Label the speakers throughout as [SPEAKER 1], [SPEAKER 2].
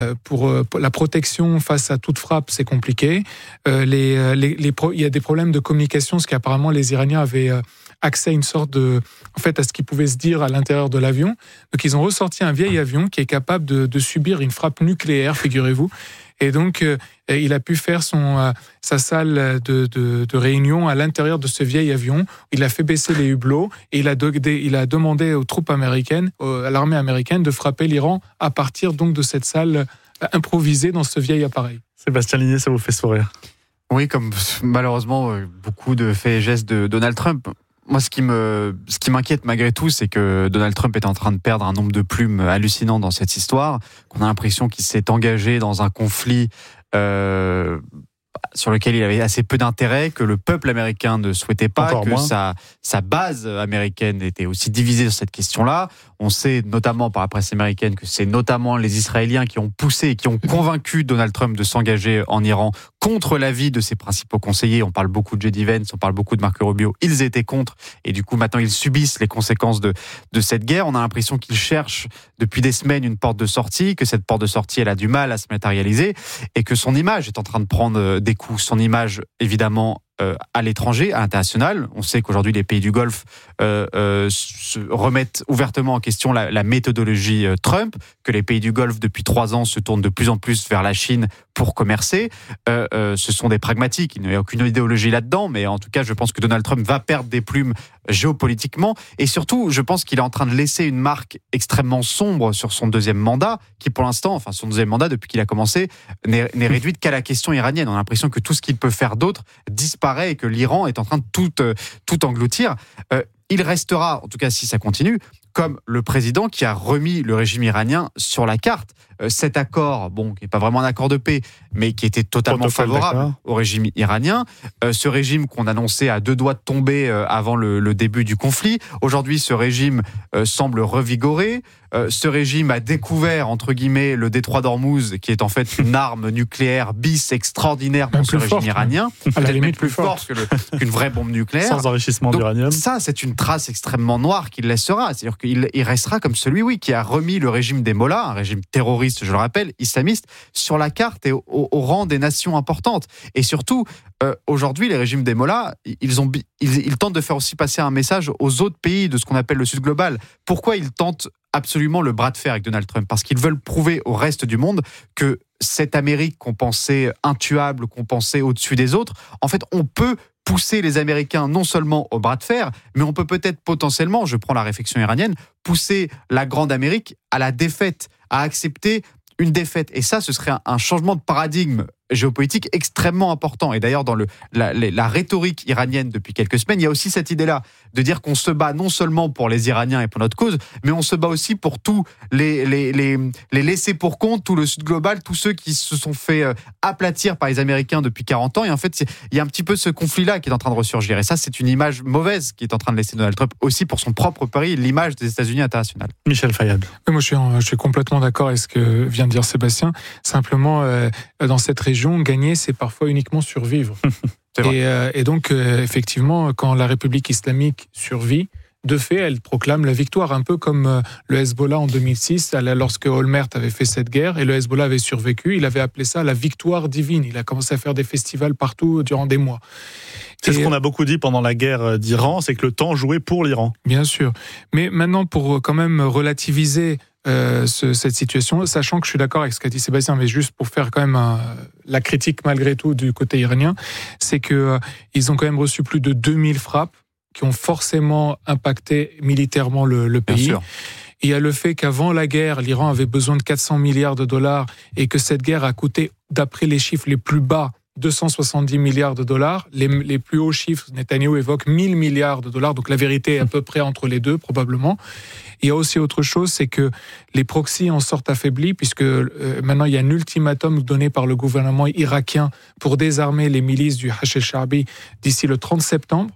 [SPEAKER 1] Pour la protection face à toute frappe, c'est compliqué. Il y a des problèmes de communication, parce qu'apparemment les Iraniens avaient accès à une sorte à ce qui pouvait se dire à l'intérieur de l'avion. Donc ils ont ressorti un vieil avion qui est capable de subir une frappe nucléaire, figurez-vous. Et donc, il a pu faire sa salle de réunion à l'intérieur de ce vieil avion. Il a fait baisser les hublots et il a demandé aux troupes américaines, à l'armée américaine, de frapper l'Iran à partir donc de cette salle improvisée dans ce vieil appareil.
[SPEAKER 2] Sébastien Ligné, ça vous fait sourire?
[SPEAKER 3] Oui, comme malheureusement beaucoup de faits et gestes de Donald Trump. Moi, ce qui m'inquiète malgré tout, c'est que Donald Trump est en train de perdre un nombre de plumes hallucinant dans cette histoire, qu'on a l'impression qu'il s'est engagé dans un conflit sur lequel il avait assez peu d'intérêt, que le peuple américain ne souhaitait pas,
[SPEAKER 2] encore
[SPEAKER 3] que
[SPEAKER 2] moins.
[SPEAKER 3] sa base américaine était aussi divisée sur cette question-là. On sait notamment par la presse américaine que c'est notamment les Israéliens qui ont poussé et qui ont convaincu Donald Trump de s'engager en Iran contre l'avis de ses principaux conseillers. On parle beaucoup de J.D. Vance, on parle beaucoup de Marco Rubio. Ils étaient contre et du coup maintenant ils subissent les conséquences de cette guerre. On a l'impression qu'ils cherchent depuis des semaines une porte de sortie, que cette porte de sortie elle a du mal à se matérialiser et que son image est en train de prendre des coups. Son image évidemment à l'étranger, à l'international. On sait qu'aujourd'hui, les pays du Golfe se remettent ouvertement en question la méthodologie Trump, que les pays du Golfe, depuis 3 ans, se tournent de plus en plus vers la Chine pour commercer. Ce sont des pragmatiques, il n'y a aucune idéologie là-dedans, mais en tout cas, je pense que Donald Trump va perdre des plumes géopolitiquement, et surtout, je pense qu'il est en train de laisser une marque extrêmement sombre sur son deuxième mandat, qui pour l'instant, son deuxième mandat, depuis qu'il a commencé, n'est réduite qu'à la question iranienne. On a l'impression que tout ce qu'il peut faire d'autre disparaît et que l'Iran est en train de tout engloutir. Il restera, en tout cas si ça continue, comme le président qui a remis le régime iranien sur la carte. Cet accord, qui n'est pas vraiment un accord de paix, mais qui était totalement favorable au régime iranien. Ce régime qu'on annonçait à 2 doigts de tomber avant le début du conflit. Aujourd'hui, ce régime semble revigoré. Ce régime a découvert, entre guillemets, le détroit d'Ormuz, qui est en fait une arme nucléaire bis extraordinaire pour ce régime iranien.
[SPEAKER 1] À la limite plus forte
[SPEAKER 3] qu'une vraie bombe nucléaire.
[SPEAKER 2] Sans enrichissement d'uranium.
[SPEAKER 3] Ça, c'est une trace extrêmement noire qu'il laissera. C'est-à-dire qu'il restera comme celui, qui a remis le régime des Mollahs, un régime terroriste, je le rappelle, islamiste, sur la carte et au rang des nations importantes. Et surtout, aujourd'hui, les régimes des Mollahs, ils tentent de faire aussi passer un message aux autres pays de ce qu'on appelle le Sud global. Pourquoi ils tentent absolument le bras de fer avec Donald Trump? Parce qu'ils veulent prouver au reste du monde que cette Amérique qu'on pensait intuable, qu'on pensait au-dessus des autres, en fait, on peut pousser les Américains non seulement au bras de fer, mais on peut peut-être potentiellement, je prends la réflexion iranienne, pousser la grande Amérique à la défaite, à accepter une défaite. Et ça, ce serait un changement de paradigme géopolitique extrêmement important. Et d'ailleurs, dans la rhétorique iranienne depuis quelques semaines, il y a aussi cette idée-là de dire qu'on se bat non seulement pour les Iraniens et pour notre cause, mais on se bat aussi pour tous les laissés pour compte, tout le Sud global, tous ceux qui se sont fait aplatir par les Américains depuis 40 ans. Et en fait, il y a un petit peu ce conflit-là qui est en train de ressurgir. Et ça, c'est une image mauvaise qui est en train de laisser Donald Trump aussi pour son propre pays, l'image des États-Unis internationales.
[SPEAKER 2] Michel Fayad.
[SPEAKER 1] Oui, moi, je suis complètement d'accord avec ce que vient de dire Sébastien. Simplement, dans cette région, gagner, c'est parfois uniquement survivre. Et donc, effectivement, quand la République islamique survit, de fait, elle proclame la victoire, un peu comme le Hezbollah en 2006, lorsque Olmert avait fait cette guerre et le Hezbollah avait survécu. Il avait appelé ça la victoire divine. Il a commencé à faire des festivals partout durant des mois.
[SPEAKER 2] C'est ce qu'on a beaucoup dit pendant la guerre d'Iran, c'est que le temps jouait pour l'Iran.
[SPEAKER 1] Bien sûr. Mais maintenant, pour quand même relativiser cette situation, sachant que je suis d'accord avec ce qu'a dit Sébastien, mais juste pour faire quand même la critique malgré tout du côté iranien, c'est que ils ont quand même reçu plus de 2000 frappes qui ont forcément impacté militairement le pays.
[SPEAKER 3] Bien sûr.
[SPEAKER 1] Il y a le fait qu'avant la guerre, l'Iran avait besoin de 400 milliards de dollars et que cette guerre a coûté, d'après les chiffres les plus bas, 270 milliards de dollars. Les plus hauts chiffres, Netanyahou évoque 1000 milliards de dollars. Donc la vérité est à peu près entre les deux, probablement. Il y a aussi autre chose, c'est que les proxys en sortent affaiblis, puisque maintenant il y a un ultimatum donné par le gouvernement irakien pour désarmer les milices du Hashd el-Sha'bi d'ici le 30 septembre.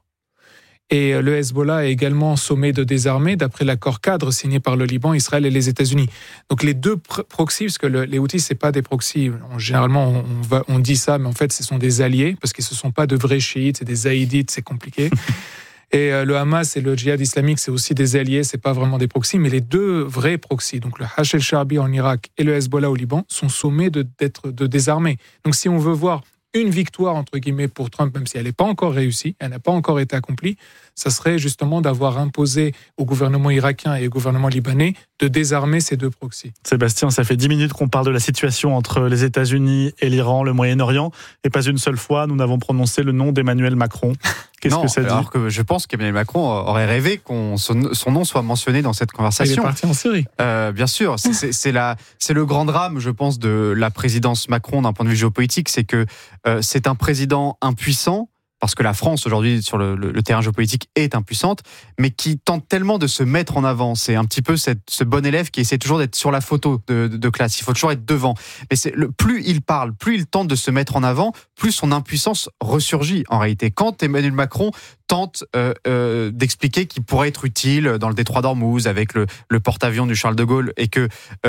[SPEAKER 1] Et le Hezbollah est également sommé de désarmer, d'après l'accord cadre signé par le Liban, Israël et les États-Unis. Donc les deux proxys, parce que les Houthis, c'est pas des proxys. Généralement, on dit ça, mais en fait, ce sont des alliés, parce qu'ils ne sont pas de vrais chiites, c'est des zaïdites, c'est compliqué. Et le Hamas et le djihad islamique, c'est aussi des alliés, c'est pas vraiment des proxys, mais les deux vrais proxys, donc le Hachd el-Sha'bi en Irak et le Hezbollah au Liban, sont sommés de désarmer. Donc si on veut voir une victoire, entre guillemets, pour Trump, même si elle n'est pas encore réussie, elle n'a pas encore été accomplie, ça serait justement d'avoir imposé au gouvernement irakien et au gouvernement libanais de désarmer ces deux proxys.
[SPEAKER 2] Sébastien, ça fait 10 minutes qu'on parle de la situation entre les États-Unis et l'Iran, le Moyen-Orient, et pas une seule fois, nous n'avons prononcé le nom d'Emmanuel Macron. Qu'est-ce que ça dit ?
[SPEAKER 3] Alors que je pense qu'Emmanuel Macron aurait rêvé que son nom soit mentionné dans cette conversation.
[SPEAKER 1] Il est parti en Syrie.
[SPEAKER 3] Bien sûr, c'est le grand drame, je pense, de la présidence Macron d'un point de vue géopolitique, c'est que c'est un président impuissant, parce que la France, aujourd'hui, sur le terrain géopolitique, est impuissante, mais qui tente tellement de se mettre en avant. C'est un petit peu ce bon élève qui essaie toujours d'être sur la photo de classe. Il faut toujours être devant. Mais plus il parle, plus il tente de se mettre en avant, plus son impuissance ressurgit, en réalité. Quand Emmanuel Macron tente d'expliquer qu'il pourrait être utile dans le détroit d'Ormuz avec le porte-avions du Charles de Gaulle, et que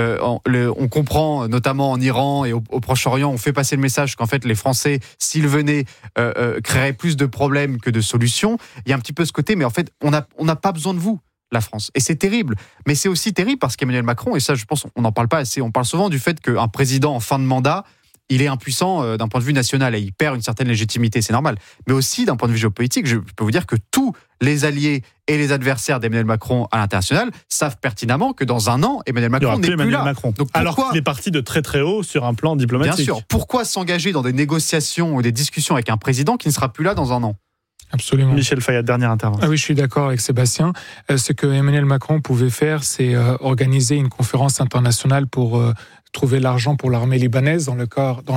[SPEAKER 3] on comprend, notamment en Iran et au Proche-Orient, on fait passer le message qu'en fait les Français, s'ils venaient, créeraient plus de problèmes que de solutions. Il y a un petit peu ce côté, mais en fait, on n'a pas besoin de vous, la France. Et c'est terrible. Mais c'est aussi terrible parce qu'Emmanuel Macron, et ça, je pense, on n'en parle pas assez, on parle souvent du fait qu'un président en fin de mandat, il est impuissant d'un point de vue national et il perd une certaine légitimité, c'est normal. Mais aussi d'un point de vue géopolitique, je peux vous dire que tous les alliés et les adversaires d'Emmanuel Macron à l'international savent pertinemment que dans un an, Emmanuel Macron n'est plus là.
[SPEAKER 2] Donc, alors qu'il est parti de très très haut sur un plan diplomatique.
[SPEAKER 3] Bien sûr. Pourquoi s'engager dans des négociations ou des discussions avec un président qui ne sera plus là dans un an ?
[SPEAKER 1] Absolument.
[SPEAKER 2] Michel Fayad, dernière intervention.
[SPEAKER 1] Ah oui, je suis d'accord avec Sébastien. Ce que Emmanuel Macron pouvait faire, c'est organiser une conférence internationale pour trouver l'argent pour l'armée libanaise dans le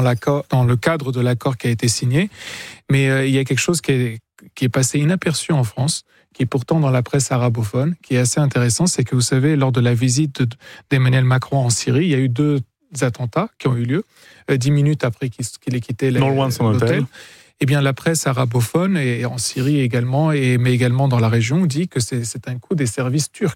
[SPEAKER 1] cadre de l'accord qui a été signé. Mais il y a quelque chose qui est passé inaperçu en France, qui est pourtant dans la presse arabophone, qui est assez intéressant, c'est que vous savez, lors de la visite d'Emmanuel Macron en Syrie, il y a eu 2 attentats qui ont eu lieu, 10 minutes après qu'il ait quitté
[SPEAKER 2] non loin de son hôtel.
[SPEAKER 1] Eh bien, la presse arabophone, et en Syrie également, mais également dans la région, dit que c'est un coup des services turcs.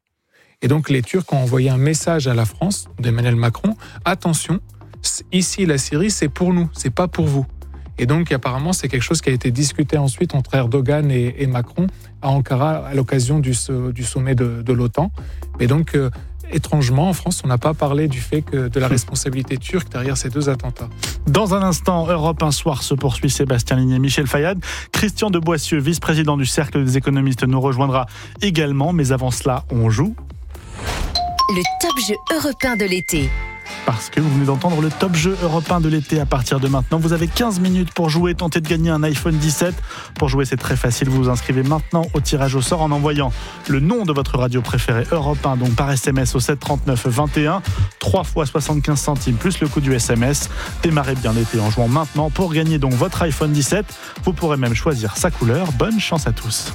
[SPEAKER 1] Et donc, les Turcs ont envoyé un message à la France, d'Emmanuel Macron, attention, ici, la Syrie, c'est pour nous, c'est pas pour vous. Et donc, apparemment, c'est quelque chose qui a été discuté ensuite entre Erdogan et Macron à Ankara à l'occasion du sommet de l'OTAN. Et donc, étrangement, en France, on n'a pas parlé du fait que de la responsabilité turque derrière ces 2 attentats.
[SPEAKER 2] Dans un instant, Europe 1 Soir se poursuit. Sébastien Ligné, Michel Fayad, Christian de Boissieu, vice-président du Cercle des économistes, nous rejoindra également. Mais avant cela, on joue.
[SPEAKER 4] Le top jeu européen de l'été.
[SPEAKER 2] Parce que vous venez d'entendre le top jeu européen de l'été à partir de maintenant. Vous avez 15 minutes pour jouer, tenter de gagner un iPhone 17. Pour jouer, c'est très facile. Vous vous inscrivez maintenant au tirage au sort en envoyant le nom de votre radio préférée Europe 1, donc par SMS au 739 21, 3 fois 75 centimes plus le coût du SMS. Démarrez bien l'été en jouant maintenant pour gagner donc votre iPhone 17. Vous pourrez même choisir sa couleur. Bonne chance à tous.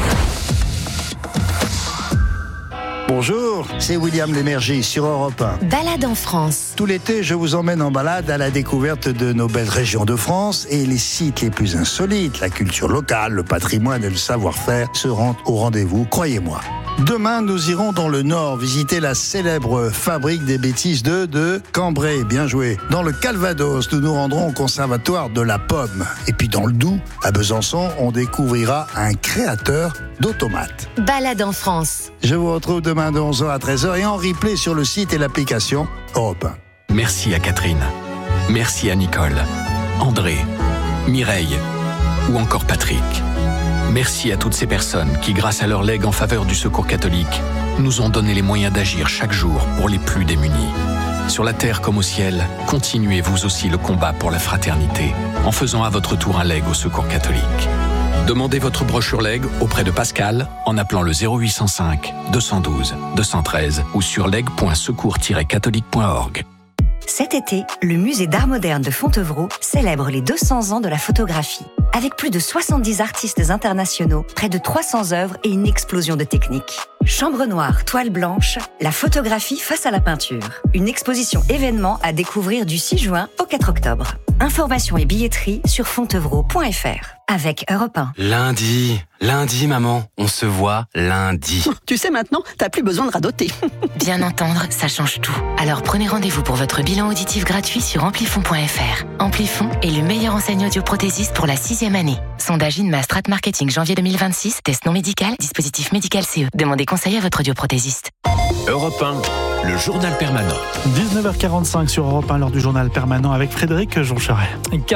[SPEAKER 5] Bonjour, c'est William Lémergie sur Europe 1.
[SPEAKER 4] Balade en France.
[SPEAKER 5] Tout l'été, je vous emmène en balade à la découverte de nos belles régions de France et les sites les plus insolites. La culture locale, le patrimoine et le savoir-faire seront au rendez-vous, croyez-moi. Demain, nous irons dans le Nord visiter la célèbre fabrique des bêtises de Cambrai. Bien joué. Dans le Calvados, nous nous rendrons au conservatoire de la Pomme. Et puis dans le Doubs, à Besançon, on découvrira un créateur d'automates.
[SPEAKER 4] Balade en France.
[SPEAKER 5] Je vous retrouve demain de 11h à 13h et en replay sur le site et l'application Europe 1.
[SPEAKER 6] Merci à Catherine. Merci à Nicole, André, Mireille ou encore Patrick. Merci à toutes ces personnes qui, grâce à leur legs en faveur du Secours catholique, nous ont donné les moyens d'agir chaque jour pour les plus démunis. Sur la terre comme au ciel, continuez vous aussi le combat pour la fraternité en faisant à votre tour un leg au Secours catholique. Demandez votre brochure leg auprès de Pascal en appelant le 0805 212 213 ou sur leg.secours-catholique.org.
[SPEAKER 7] Cet été, le musée d'art moderne de Fontevraud célèbre les 200 ans de la photographie. Avec plus de 70 artistes internationaux, près de 300 œuvres et une explosion de techniques. Chambre noire, toile blanche, la photographie face à la peinture. Une exposition événement à découvrir du 6 juin au 4 octobre. Informations et billetterie sur fontevraud.fr. avec Europe 1.
[SPEAKER 8] Lundi, maman, on se voit lundi.
[SPEAKER 9] Tu sais maintenant, t'as plus besoin de radoter.
[SPEAKER 4] Bien entendre, ça change tout. Alors prenez rendez-vous pour votre bilan auditif gratuit sur amplifon.fr. Amplifon est le meilleur enseigne audioprothésiste pour la 6e année. Sondage INMA Strat Marketing janvier 2026, test non médical, dispositif médical CE. Demandez conseil à votre audioprothésiste.
[SPEAKER 6] Europe 1, le journal permanent.
[SPEAKER 2] 19h45 sur Europe 1, l'heure du journal permanent avec Frédéric Joncheret.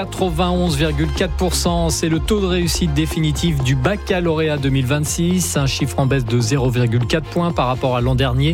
[SPEAKER 10] 91,4%, c'est le taux de réussite définitif du baccalauréat 2026, un chiffre en baisse de 0,4 points par rapport à l'an dernier.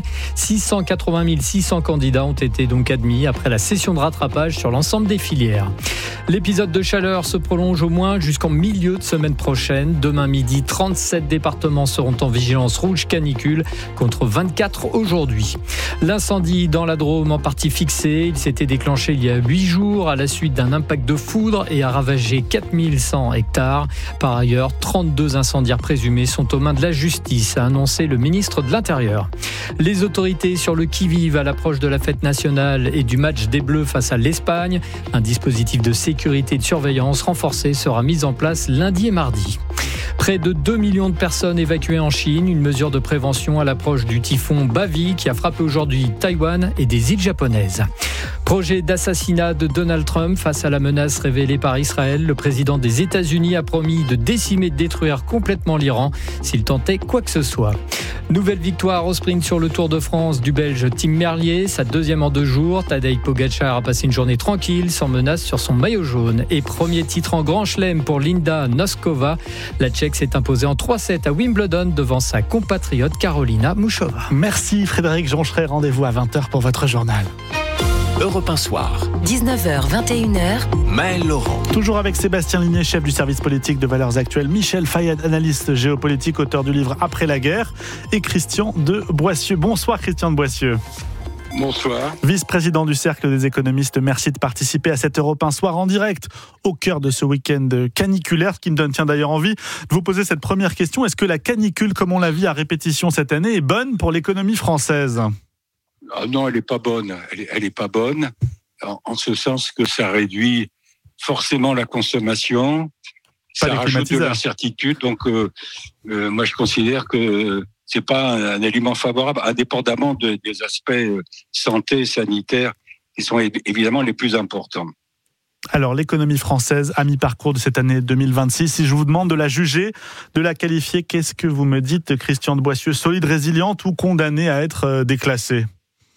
[SPEAKER 10] 680 600 candidats ont été donc admis après la session de rattrapage sur l'ensemble des filières. L'épisode de chaleur se prolonge au moins jusqu'en milieu de semaine prochaine. Demain midi, 37 départements seront en vigilance rouge canicule contre 24 aujourd'hui. L'incendie dans la Drôme en partie fixé. Il s'était déclenché il y a 8 jours à la suite d'un impact de foudre et a ravagé 4100 hectares. Par ailleurs, 32 incendiaires présumés sont aux mains de la justice, a annoncé le ministre de l'Intérieur. Les autorités sur le qui-vive à l'approche de la fête nationale et du match des Bleus face à l'Espagne. Un dispositif de sécurité et de surveillance renforcé sera mis en place lundi et mardi. Près de 2 millions de personnes évacuées en Chine, une mesure de prévention à l'approche du typhon Bavi qui a frappé aujourd'hui Taïwan et des îles japonaises. Projet d'assassinat de Donald Trump face à la menace révélée par Israël. Le président des États-Unis a promis de décimer, de détruire complètement l'Iran s'il tentait quoi que ce soit. Nouvelle victoire au sprint sur le Tour de France du Belge Tim Merlier, sa deuxième en 2 jours. Tadej Pogačar a passé une journée tranquille, sans menace sur son maillot jaune. Et premier titre en Grand Chelem pour Linda Noskova. La Tchèque s'est imposée en 3-7 à Wimbledon devant sa compatriote Karolina Muchova.
[SPEAKER 2] Merci Frédéric Joncheret, rendez-vous à 20h pour votre journal.
[SPEAKER 6] Europe 1 soir.
[SPEAKER 4] 19h, 21h.
[SPEAKER 6] Maël Laurent.
[SPEAKER 2] Toujours avec Sébastien Ligné, chef du service politique de Valeurs Actuelles, Michel Fayad, analyste géopolitique, auteur du livre Après la guerre, et Christian de Boissieu. Bonsoir Christian de Boissieu.
[SPEAKER 11] Bonsoir.
[SPEAKER 2] Vice-président du Cercle des économistes, merci de participer à cet Europe 1 soir en direct, au cœur de ce week-end caniculaire, ce qui me donne d'ailleurs envie de vous poser cette première question. Est-ce que la canicule, comme on l'a vu à répétition cette année, est bonne pour l'économie française ?
[SPEAKER 11] Non, elle n'est pas bonne. Elle est pas bonne, en ce sens que ça réduit forcément la consommation, ça rajoute de l'incertitude. Donc, moi, je considère que c'est pas un élément favorable, indépendamment des aspects santé, sanitaires, qui sont évidemment les plus importants.
[SPEAKER 2] Alors, l'économie française à mi-parcours de cette année 2026, si je vous demande de la juger, de la qualifier, qu'est-ce que vous me dites, Christian de Boissieu ? Solide, résiliente ou condamnée à être déclassée ?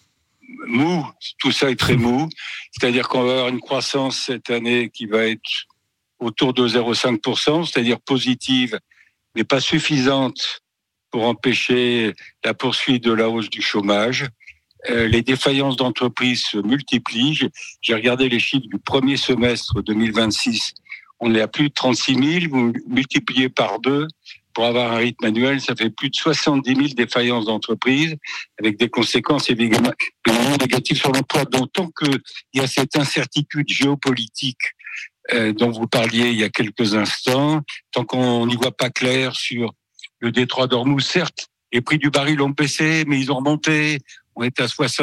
[SPEAKER 11] Mou, tout ça est très mou. C'est-à-dire qu'on va avoir une croissance cette année qui va être autour de 0,5%, c'est-à-dire positive, mais pas suffisante pour empêcher la poursuite de la hausse du chômage. Les défaillances d'entreprises se multiplient. J'ai regardé les chiffres du premier semestre 2026. On est à plus de 36 000, vous multipliez par 2. Pour avoir un rythme annuel, ça fait plus de 70 000 défaillances d'entreprises, avec des conséquences évidemment négatives sur l'emploi. Donc, tant qu'il y a cette incertitude géopolitique dont vous parliez il y a quelques instants, tant qu'on n'y voit pas clair sur le détroit d'Ormuz, certes, les prix du baril ont baissé, mais ils ont remonté. On est à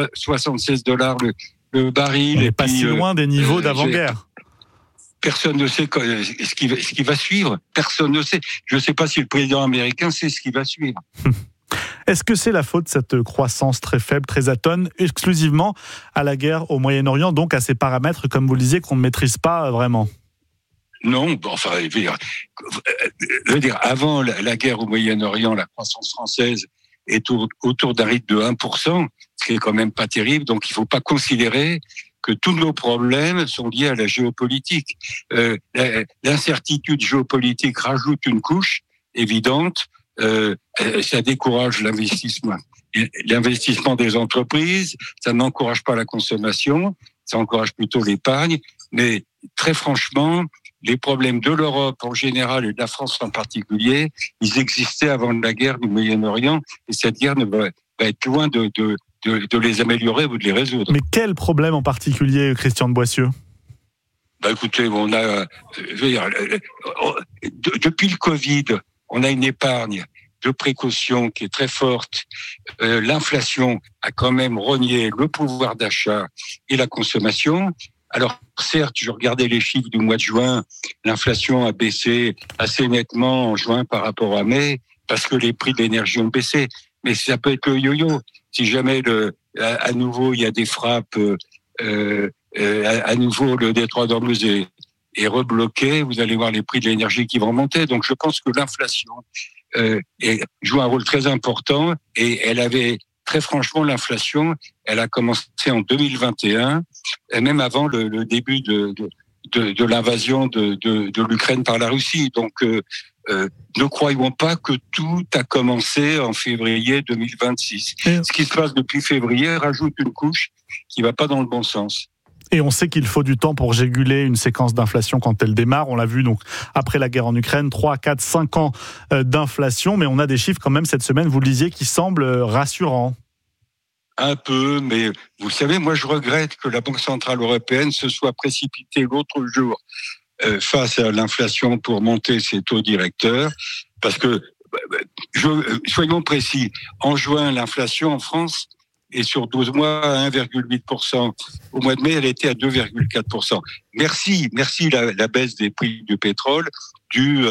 [SPEAKER 11] $76 le baril.
[SPEAKER 2] On n'est pas si loin des niveaux d'avant-guerre.
[SPEAKER 11] Personne ne sait ce qui va suivre. Personne ne sait. Je ne sais pas si le président américain sait ce qui va suivre.
[SPEAKER 2] Est-ce que c'est la faute, cette croissance très faible, très atone, exclusivement à la guerre au Moyen-Orient, donc à ces paramètres, comme vous le disiez, qu'on ne maîtrise pas vraiment ?
[SPEAKER 11] Non, enfin, je veux dire, avant la guerre au Moyen-Orient, la croissance française est autour d'un rythme de 1%, ce qui est quand même pas terrible. Donc, il ne faut pas considérer que tous nos problèmes sont liés à la géopolitique. L'incertitude géopolitique rajoute une couche évidente. Ça décourage l'investissement des entreprises. Ça n'encourage pas la consommation. Ça encourage plutôt l'épargne. Mais très franchement, les problèmes de l'Europe en général et de la France en particulier, ils existaient avant la guerre du Moyen-Orient. Et cette guerre va être loin de les améliorer ou de les résoudre.
[SPEAKER 2] Mais quel problème en particulier, Christian de Boissieu ?
[SPEAKER 11] Écoutez, on a, depuis le Covid, on a une épargne de précaution qui est très forte. L'inflation a quand même rogné le pouvoir d'achat et la consommation. Alors certes, je regardais les chiffres du mois de juin, l'inflation a baissé assez nettement en juin par rapport à mai, parce que les prix de l'énergie ont baissé. Mais ça peut être le yo-yo. Si jamais à nouveau il y a des frappes, à nouveau le détroit d'Ormuz est rebloqué, vous allez voir les prix de l'énergie qui vont monter. Donc je pense que l'inflation joue un rôle très important, et elle avait très franchement, l'inflation, elle a commencé en 2021, et même avant le début de l'invasion de l'Ukraine par la Russie. Donc, ne croyons pas que tout a commencé en février 2026. Ce qui se passe depuis février rajoute une couche qui ne va pas dans le bon sens.
[SPEAKER 2] Et on sait qu'il faut du temps pour réguler une séquence d'inflation quand elle démarre. On l'a vu donc après la guerre en Ukraine, 3, 4, 5 ans d'inflation. Mais on a des chiffres quand même cette semaine, vous le disiez, qui semblent rassurants.
[SPEAKER 11] Un peu, mais vous savez, moi je regrette que la Banque Centrale Européenne se soit précipitée l'autre jour face à l'inflation pour monter ses taux directeurs. Parce que, soyons précis, en juin, l'inflation en France et sur 12 mois à 1,8%. Au mois de mai, elle était à 2,4%. Merci la baisse des prix du pétrole due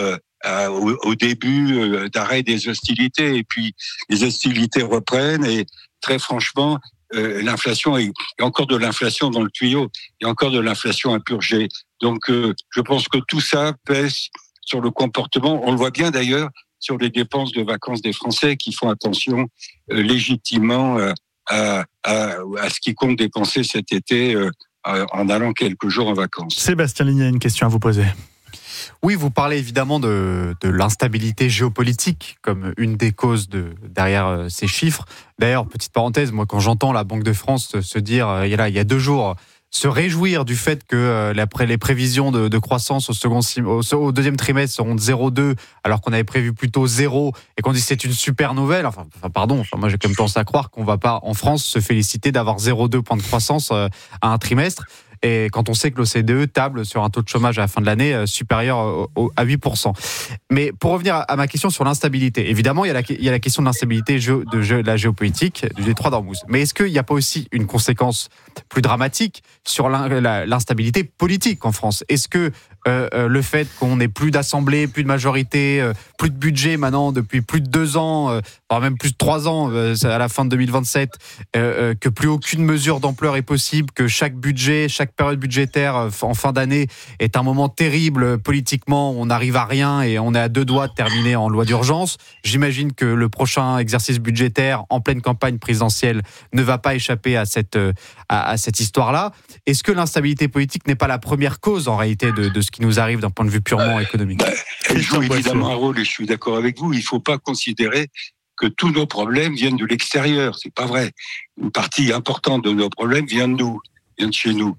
[SPEAKER 11] au début d'arrêt des hostilités. Et puis, les hostilités reprennent et très franchement, l'inflation, il y a encore de l'inflation dans le tuyau. Il y a encore de l'inflation à purger. Donc, je pense que tout ça pèse sur le comportement. On le voit bien d'ailleurs sur les dépenses de vacances des Français qui font attention légitimement à ce qu'ils comptent dépenser cet été en allant quelques jours en vacances.
[SPEAKER 2] Sébastien Ligny a une question à vous poser.
[SPEAKER 3] Oui, vous parlez évidemment de l'instabilité géopolitique comme une des causes derrière ces chiffres. D'ailleurs, petite parenthèse, moi quand j'entends la Banque de France se dire il y a 2 jours, se réjouir du fait que les prévisions de croissance au deuxième trimestre seront de 0,2 alors qu'on avait prévu plutôt 0 et qu'on dit que c'est une super nouvelle. Moi j'ai quand même tendance à croire qu'on va pas en France se féliciter d'avoir 0,2 points de croissance à un trimestre. Et quand on sait que l'OCDE table sur un taux de chômage à la fin de l'année supérieur à 8%. Mais pour revenir à ma question sur l'instabilité, évidemment, il y a la question de l'instabilité de la géopolitique du détroit d'Ormuz. Mais est-ce qu'il n'y a pas aussi une conséquence plus dramatique sur l'instabilité politique en France ? Est-ce que le fait qu'on n'ait plus d'assemblée, plus de majorité, plus de budget maintenant depuis plus de 2 ans, voire même plus de 3 ans à la fin de 2027, que plus aucune mesure d'ampleur est possible, que chaque budget, chaque période budgétaire en fin d'année est un moment terrible politiquement, on n'arrive à rien et on est à 2 doigts de terminer en loi d'urgence. J'imagine que le prochain exercice budgétaire en pleine campagne présidentielle ne va pas échapper à cette histoire-là. Est-ce que l'instabilité politique n'est pas la première cause en réalité de ce qui nous arrive d'un point de vue purement économique ?
[SPEAKER 11] Elle joue évidemment un rôle et je suis d'accord avec vous. Il ne faut pas considérer que tous nos problèmes viennent de l'extérieur. C'est pas vrai. Une partie importante de nos problèmes vient de nous, vient de chez nous.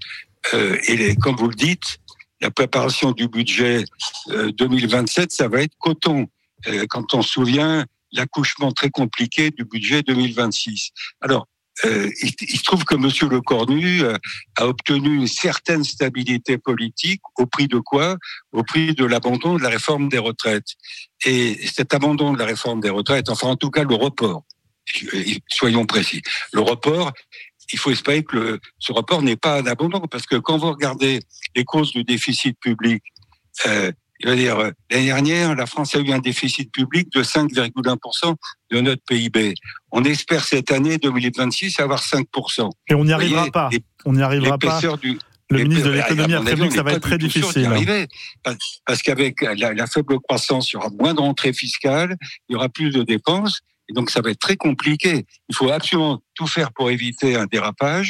[SPEAKER 11] Et comme vous le dites, la préparation du budget 2027, ça va être coton. Quand on se souvient, l'accouchement très compliqué du budget 2026. Alors, il se trouve que M. Lecornu a obtenu une certaine stabilité politique au prix de quoi ? Au prix de l'abandon de la réforme des retraites. Et cet abandon de la réforme des retraites, enfin en tout cas le report, soyons précis, le report, il faut espérer que ce report n'est pas un abandon, parce que quand vous regardez les causes du déficit public, l'année dernière, la France a eu un déficit public de 5,1% de notre PIB. On espère cette année 2026 avoir 5%.
[SPEAKER 2] Et on n'y arrivera pas. On n'y arrivera pas. Le ministre de l'économie a prévenu que ça va être très difficile.
[SPEAKER 11] Parce qu'avec la faible croissance, il y aura moins de rentrées fiscales, il y aura plus de dépenses, et donc ça va être très compliqué. Il faut absolument tout faire pour éviter un dérapage.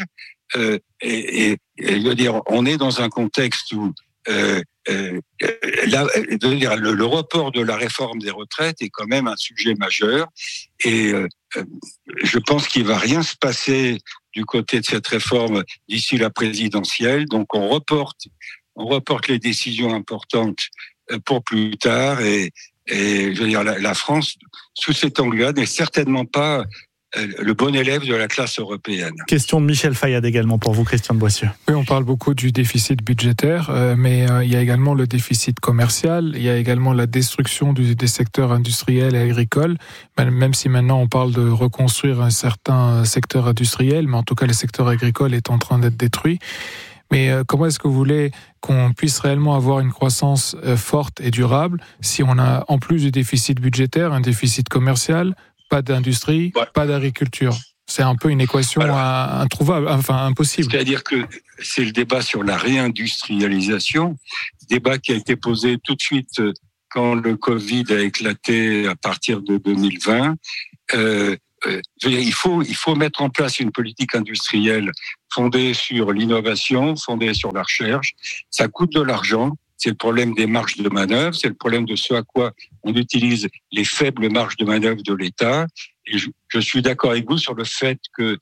[SPEAKER 11] Et je veux dire, on est dans un contexte où le report de la réforme des retraites est quand même un sujet majeur. Et je pense qu'il ne va rien se passer du côté de cette réforme d'ici la présidentielle. Donc on reporte les décisions importantes pour plus tard. Et je veux dire, la France, sous cet angle-là, n'est certainement pas le bon élève de la classe européenne.
[SPEAKER 2] Question de Michel Fayad également pour vous, Christian de Boissieu.
[SPEAKER 1] Oui, on parle beaucoup du déficit budgétaire, mais il y a également le déficit commercial, il y a également la destruction des secteurs industriels et agricoles, même si maintenant on parle de reconstruire un certain secteur industriel, mais en tout cas le secteur agricole est en train d'être détruit. Mais comment est-ce que vous voulez qu'on puisse réellement avoir une croissance forte et durable si on a en plus du déficit budgétaire, un déficit commercial, pas d'industrie, pas d'agriculture? C'est un peu une équation introuvable, enfin impossible.
[SPEAKER 11] C'est-à-dire que c'est le débat sur la réindustrialisation, débat qui a été posé tout de suite quand le Covid a éclaté à partir de 2020. Il faut mettre en place une politique industrielle fondée sur l'innovation, fondée sur la recherche. Ça coûte de l'argent. C'est le problème des marges de manœuvre. C'est le problème de ce à quoi on utilise les faibles marges de manœuvre de l'État. Et je suis d'accord avec vous sur le fait que...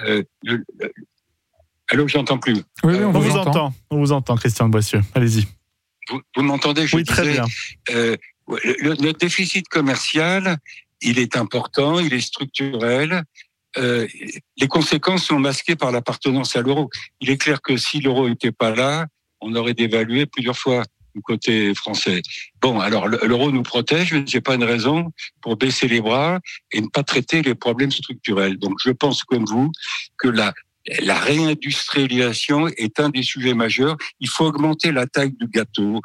[SPEAKER 11] Allô, j'entends plus.
[SPEAKER 2] Oui, on vous entend. On vous entend, Christian Boissieu. Allez-y.
[SPEAKER 11] Vous m'entendez?
[SPEAKER 2] Oui, très bien.
[SPEAKER 11] Notre déficit commercial, il est important, il est structurel. Les conséquences sont masquées par l'appartenance à l'euro. Il est clair que si l'euro n'était pas là, on aurait dévalué plusieurs fois du côté français. Bon, alors l'euro nous protège, mais c'est pas une raison pour baisser les bras et ne pas traiter les problèmes structurels. Donc je pense comme vous que la réindustrialisation est un des sujets majeurs. Il faut augmenter la taille du gâteau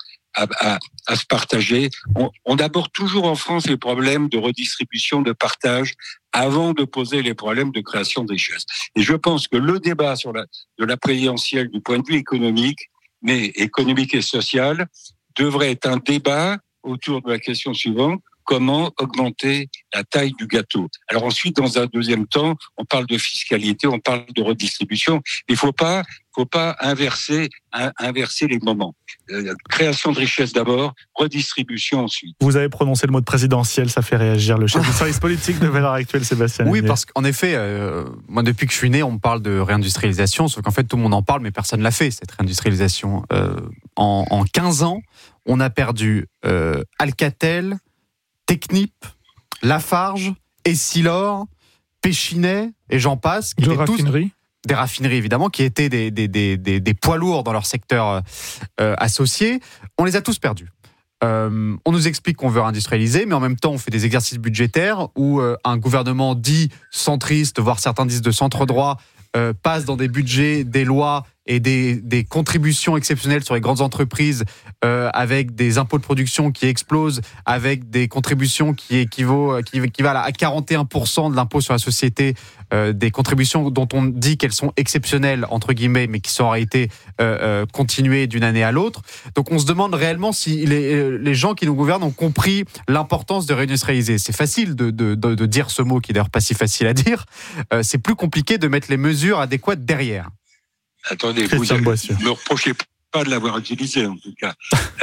[SPEAKER 11] à se partager. On aborde toujours en France les problèmes de redistribution, de partage, avant de poser les problèmes de création de richesses. Et je pense que le débat de la présidentielle du point de vue économique, mais économique et social, devrait être un débat autour de la question suivante: comment augmenter la taille du gâteau? Alors ensuite, dans un deuxième temps, on parle de fiscalité, on parle de redistribution. Il faut pas inverser les moments. Création de richesse d'abord, redistribution ensuite.
[SPEAKER 2] Vous avez prononcé le mot de présidentiel, ça fait réagir le chef du service politique de Valeurs Actuelles, Sébastien.
[SPEAKER 3] Oui, parce qu'en effet, moi depuis que je suis né, on me parle de réindustrialisation, sauf qu'en fait tout le monde en parle, mais personne ne l'a fait, cette réindustrialisation. En 15 ans, on a perdu Alcatel, Technip, Lafarge, Essilor, Péchinet, et j'en passe.
[SPEAKER 1] De raffineries.
[SPEAKER 3] Des raffineries, évidemment, qui étaient des poids lourds dans leur secteur associé. On les a tous perdus. On nous explique qu'on veut réindustrialiser, mais en même temps, on fait des exercices budgétaires où un gouvernement dit centriste, voire certains disent de centre-droit, passe dans des budgets, des lois et des contributions exceptionnelles sur les grandes entreprises, avec des impôts de production qui explosent, avec des contributions qui équivalent à 41% de l'impôt sur la société, des contributions dont on dit qu'elles sont exceptionnelles, entre guillemets, mais qui sont en réalité continuées d'une année à l'autre. Donc on se demande réellement si les gens qui nous gouvernent ont compris l'importance de réindustrialiser. C'est facile de dire ce mot, qui est d'ailleurs pas si facile à dire. C'est plus compliqué de mettre les mesures adéquates derrière.
[SPEAKER 11] Attendez, vous ne me reprochez pas de l'avoir utilisé, en tout cas.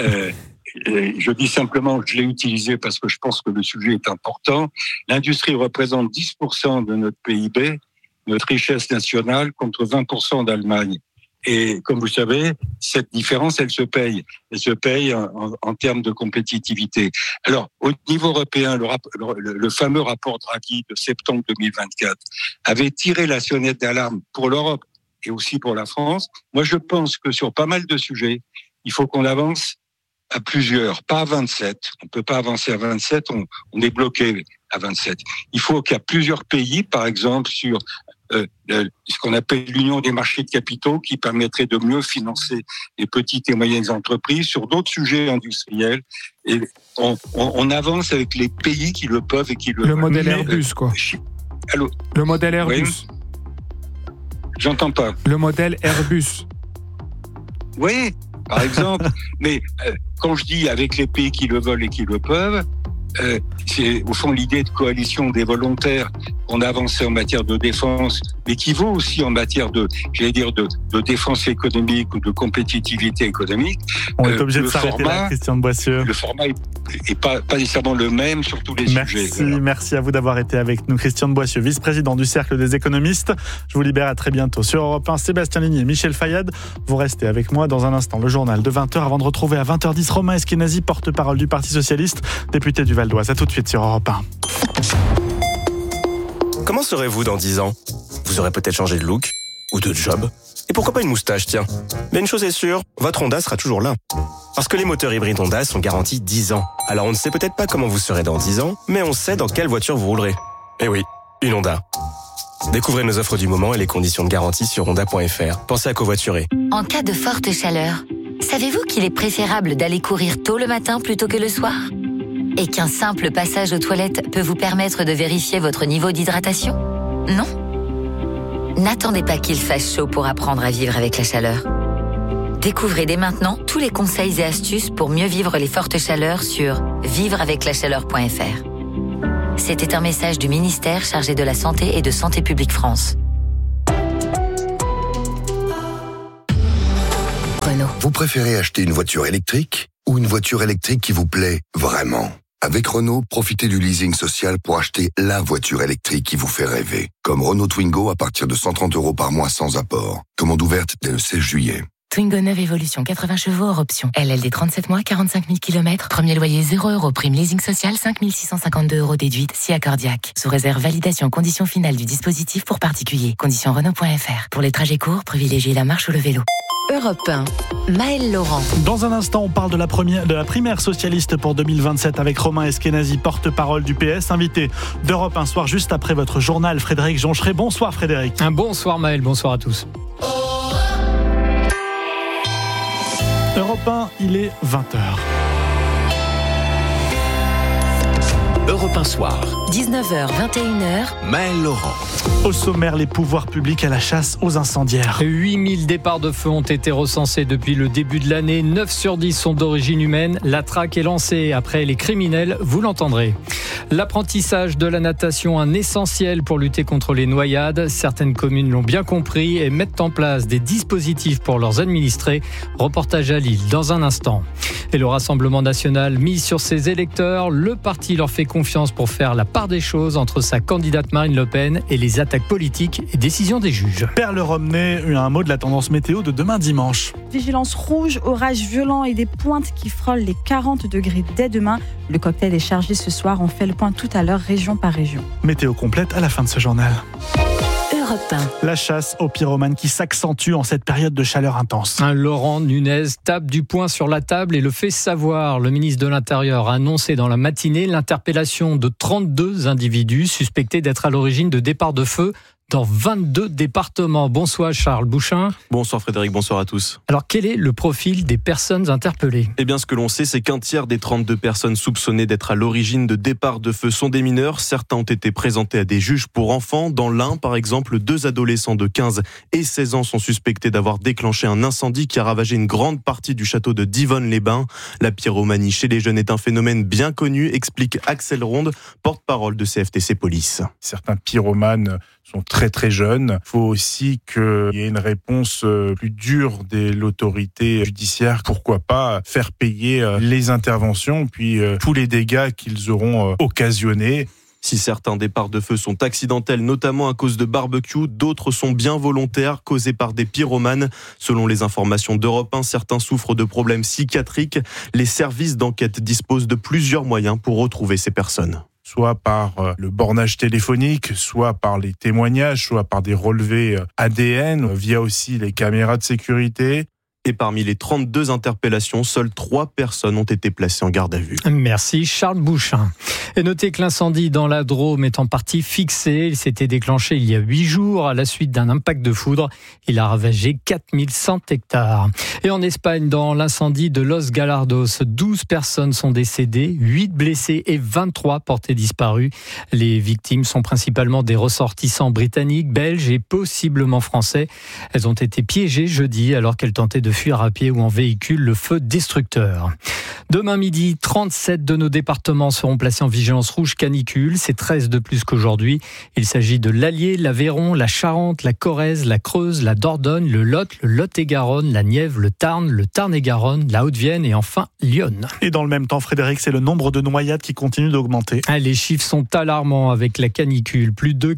[SPEAKER 11] Je dis simplement que je l'ai utilisé parce que je pense que le sujet est important. L'industrie représente 10% de notre PIB, notre richesse nationale, contre 20% d'Allemagne. Et comme vous savez, cette différence, elle se paye. Elle se paye en termes de compétitivité. Alors, au niveau européen, le fameux rapport Draghi de septembre 2024 avait tiré la sonnette d'alarme pour l'Europe et aussi pour la France. Moi, je pense que sur pas mal de sujets, il faut qu'on avance à plusieurs, pas à 27. On ne peut pas avancer à 27, on est bloqué à 27. Il faut qu'il y ait plusieurs pays, par exemple, sur ce qu'on appelle l'union des marchés de capitaux, qui permettrait de mieux financer les petites et moyennes entreprises sur d'autres sujets industriels. Et on avance avec les pays qui le peuvent et qui le veulent.
[SPEAKER 1] Le modèle Airbus, quoi.
[SPEAKER 11] Allô ?
[SPEAKER 1] Le modèle Airbus.
[SPEAKER 11] Oui. J'entends pas.
[SPEAKER 1] Le modèle Airbus.
[SPEAKER 11] Oui, par exemple. Mais quand je dis avec les pays qui le veulent et qui le peuvent, c'est au fond l'idée de coalition des volontaires qu'on a avancé en matière de défense, mais qui vaut aussi en matière de défense économique ou de compétitivité économique.
[SPEAKER 2] On est obligé de s'arrêter là, Christian Boissieu.
[SPEAKER 11] Le format est pas nécessairement le même sur tous les sujets.
[SPEAKER 2] Merci à vous d'avoir été avec nous. Christian Boissieu, vice-président du Cercle des économistes. Je vous libère, à très bientôt. Sur Europe 1, Sébastien Ligny et Michel Fayad, vous restez avec moi dans un instant. Le journal de 20h avant de retrouver à 20h10 Romain Eskenazi, porte-parole du Parti Socialiste, député du Val d'Oise. À tout de suite sur Europe 1.
[SPEAKER 12] Comment serez-vous dans 10 ans ? Vous aurez peut-être changé de look ou de job. Et pourquoi pas une moustache, tiens ? Mais une chose est sûre, votre Honda sera toujours là. Parce que les moteurs hybrides Honda sont garantis 10 ans. Alors on ne sait peut-être pas comment vous serez dans 10 ans, mais on sait dans quelle voiture vous roulerez. Eh oui, une Honda. Découvrez nos offres du moment et les conditions de garantie sur honda.fr. Pensez à covoiturer.
[SPEAKER 4] En cas de forte chaleur, savez-vous qu'il est préférable d'aller courir tôt le matin plutôt que le soir ? Et qu'un simple passage aux toilettes peut vous permettre de vérifier votre niveau d'hydratation ? Non ? N'attendez pas qu'il fasse chaud pour apprendre à vivre avec la chaleur. Découvrez dès maintenant tous les conseils et astuces pour mieux vivre les fortes chaleurs sur vivreaveclachaleur.fr. C'était un message du ministère chargé de la Santé et de Santé publique France. Renault.
[SPEAKER 13] Vous préférez acheter une voiture électrique ou une voiture électrique qui vous plaît vraiment ? Avec Renault, profitez du leasing social pour acheter la voiture électrique qui vous fait rêver. Comme Renault Twingo à partir de 130 € par mois sans apport. Commande ouverte dès le 16 juillet.
[SPEAKER 4] Twingo 9 Evolution, 80 chevaux hors option. LLD 37 mois, 45 000 km. Premier loyer 0 €. Prime leasing social, 5 652 € déduite, si accordiaque. Sous réserve validation condition finale du dispositif pour particuliers. Conditions Renault.fr. Pour les trajets courts, privilégiez la marche ou le vélo. Europe 1, Maël Laurent.
[SPEAKER 2] Dans un instant, on parle de la primaire socialiste pour 2027 avec Romain Eskenazi, porte-parole du PS, invité d'Europe 1 soir juste après votre journal. Frédéric Joncheret. Bonsoir Frédéric.
[SPEAKER 10] Bonsoir Maël, bonsoir à tous.
[SPEAKER 2] Europe 1, il est 20h.
[SPEAKER 6] Europe 1 soir.
[SPEAKER 4] 19h, 21h.
[SPEAKER 6] Maël Laurent.
[SPEAKER 2] Au sommaire, les pouvoirs publics à la chasse aux incendiaires.
[SPEAKER 10] 8000 départs de feu ont été recensés depuis le début de l'année. 9 sur 10 sont d'origine humaine. La traque est lancée après les criminels, vous l'entendrez. L'apprentissage de la natation, un essentiel pour lutter contre les noyades. Certaines communes l'ont bien compris et mettent en place des dispositifs pour leurs administrés. Reportage à Lille dans un instant. Et le Rassemblement national mise sur ses électeurs. Le parti leur fait confiance pour faire la part des choses entre sa candidate Marine Le Pen et les attaques politiques et décisions des juges.
[SPEAKER 2] Perle Romney, un mot de la tendance météo de demain dimanche.
[SPEAKER 14] Vigilance rouge, orages violents et des pointes qui frôlent les 40 degrés dès demain. Le cocktail est chargé ce soir. On fait le point tout à l'heure, région par région.
[SPEAKER 2] Météo complète à la fin de ce journal.
[SPEAKER 4] Europe 1.
[SPEAKER 2] La chasse aux pyromanes qui s'accentue en cette période de chaleur intense.
[SPEAKER 10] Laurent Nunez tape du poing sur la table et le fait savoir. Le ministre de l'Intérieur a annoncé dans la matinée l'interpellation de 32 individus suspectés d'être à l'origine de départs de feu dans 22 départements. Bonsoir Charles Bouchin.
[SPEAKER 15] Bonsoir Frédéric, bonsoir à tous.
[SPEAKER 10] Alors quel est le profil des personnes interpellées ?
[SPEAKER 15] Eh bien ce que l'on sait, c'est qu'un tiers des 32 personnes soupçonnées d'être à l'origine de départs de feu sont des mineurs. Certains ont été présentés à des juges pour enfants. Dans l'Ain, par exemple, 2 adolescents de 15 et 16 ans sont suspectés d'avoir déclenché un incendie qui a ravagé une grande partie du château de Divonne-les-Bains. La pyromanie chez les jeunes est un phénomène bien connu, explique Axel Ronde, porte-parole de CFTC Police.
[SPEAKER 16] Certains pyromanes sont très jeunes. Il faut aussi qu'il y ait une réponse plus dure de l'autorité judiciaire. Pourquoi pas faire payer les interventions, puis tous les dégâts qu'ils auront occasionnés.
[SPEAKER 15] Si certains départs de feu sont accidentels, notamment à cause de barbecue, d'autres sont bien volontaires, causés par des pyromanes. Selon les informations d'Europe 1, certains souffrent de problèmes psychiatriques. Les services d'enquête disposent de plusieurs moyens pour retrouver ces personnes.
[SPEAKER 16] Soit par le bornage téléphonique, soit par les témoignages, soit par des relevés ADN, via aussi les caméras de sécurité.
[SPEAKER 15] Et parmi les 32 interpellations, seules 3 personnes ont été placées en garde à vue.
[SPEAKER 10] Merci Charles Bouchin. Et notez que l'incendie dans la Drôme est en partie fixé. Il s'était déclenché il y a 8 jours à la suite d'un impact de foudre. Il a ravagé 4100 hectares. Et en Espagne, dans l'incendie de Los Galardos, 12 personnes sont décédées, 8 blessés et 23 portés disparus. Les victimes sont principalement des ressortissants britanniques, belges et possiblement français. Elles ont été piégées jeudi alors qu'elles tentaient de fuir à pied ou en véhicule le feu destructeur. Demain midi, 37 de nos départements seront placés en vigilance rouge canicule. C'est 13 de plus qu'aujourd'hui. Il s'agit de l'Allier, l'Aveyron, la Charente, la Corrèze, la Creuse, la Dordogne, le Lot-et-Garonne, la Nièvre, le Tarn-et-Garonne, la Haute-Vienne et enfin Lyon.
[SPEAKER 2] Et dans le même temps, Frédéric, c'est le nombre de noyades qui continue d'augmenter.
[SPEAKER 10] Les chiffres sont alarmants avec la canicule. Plus de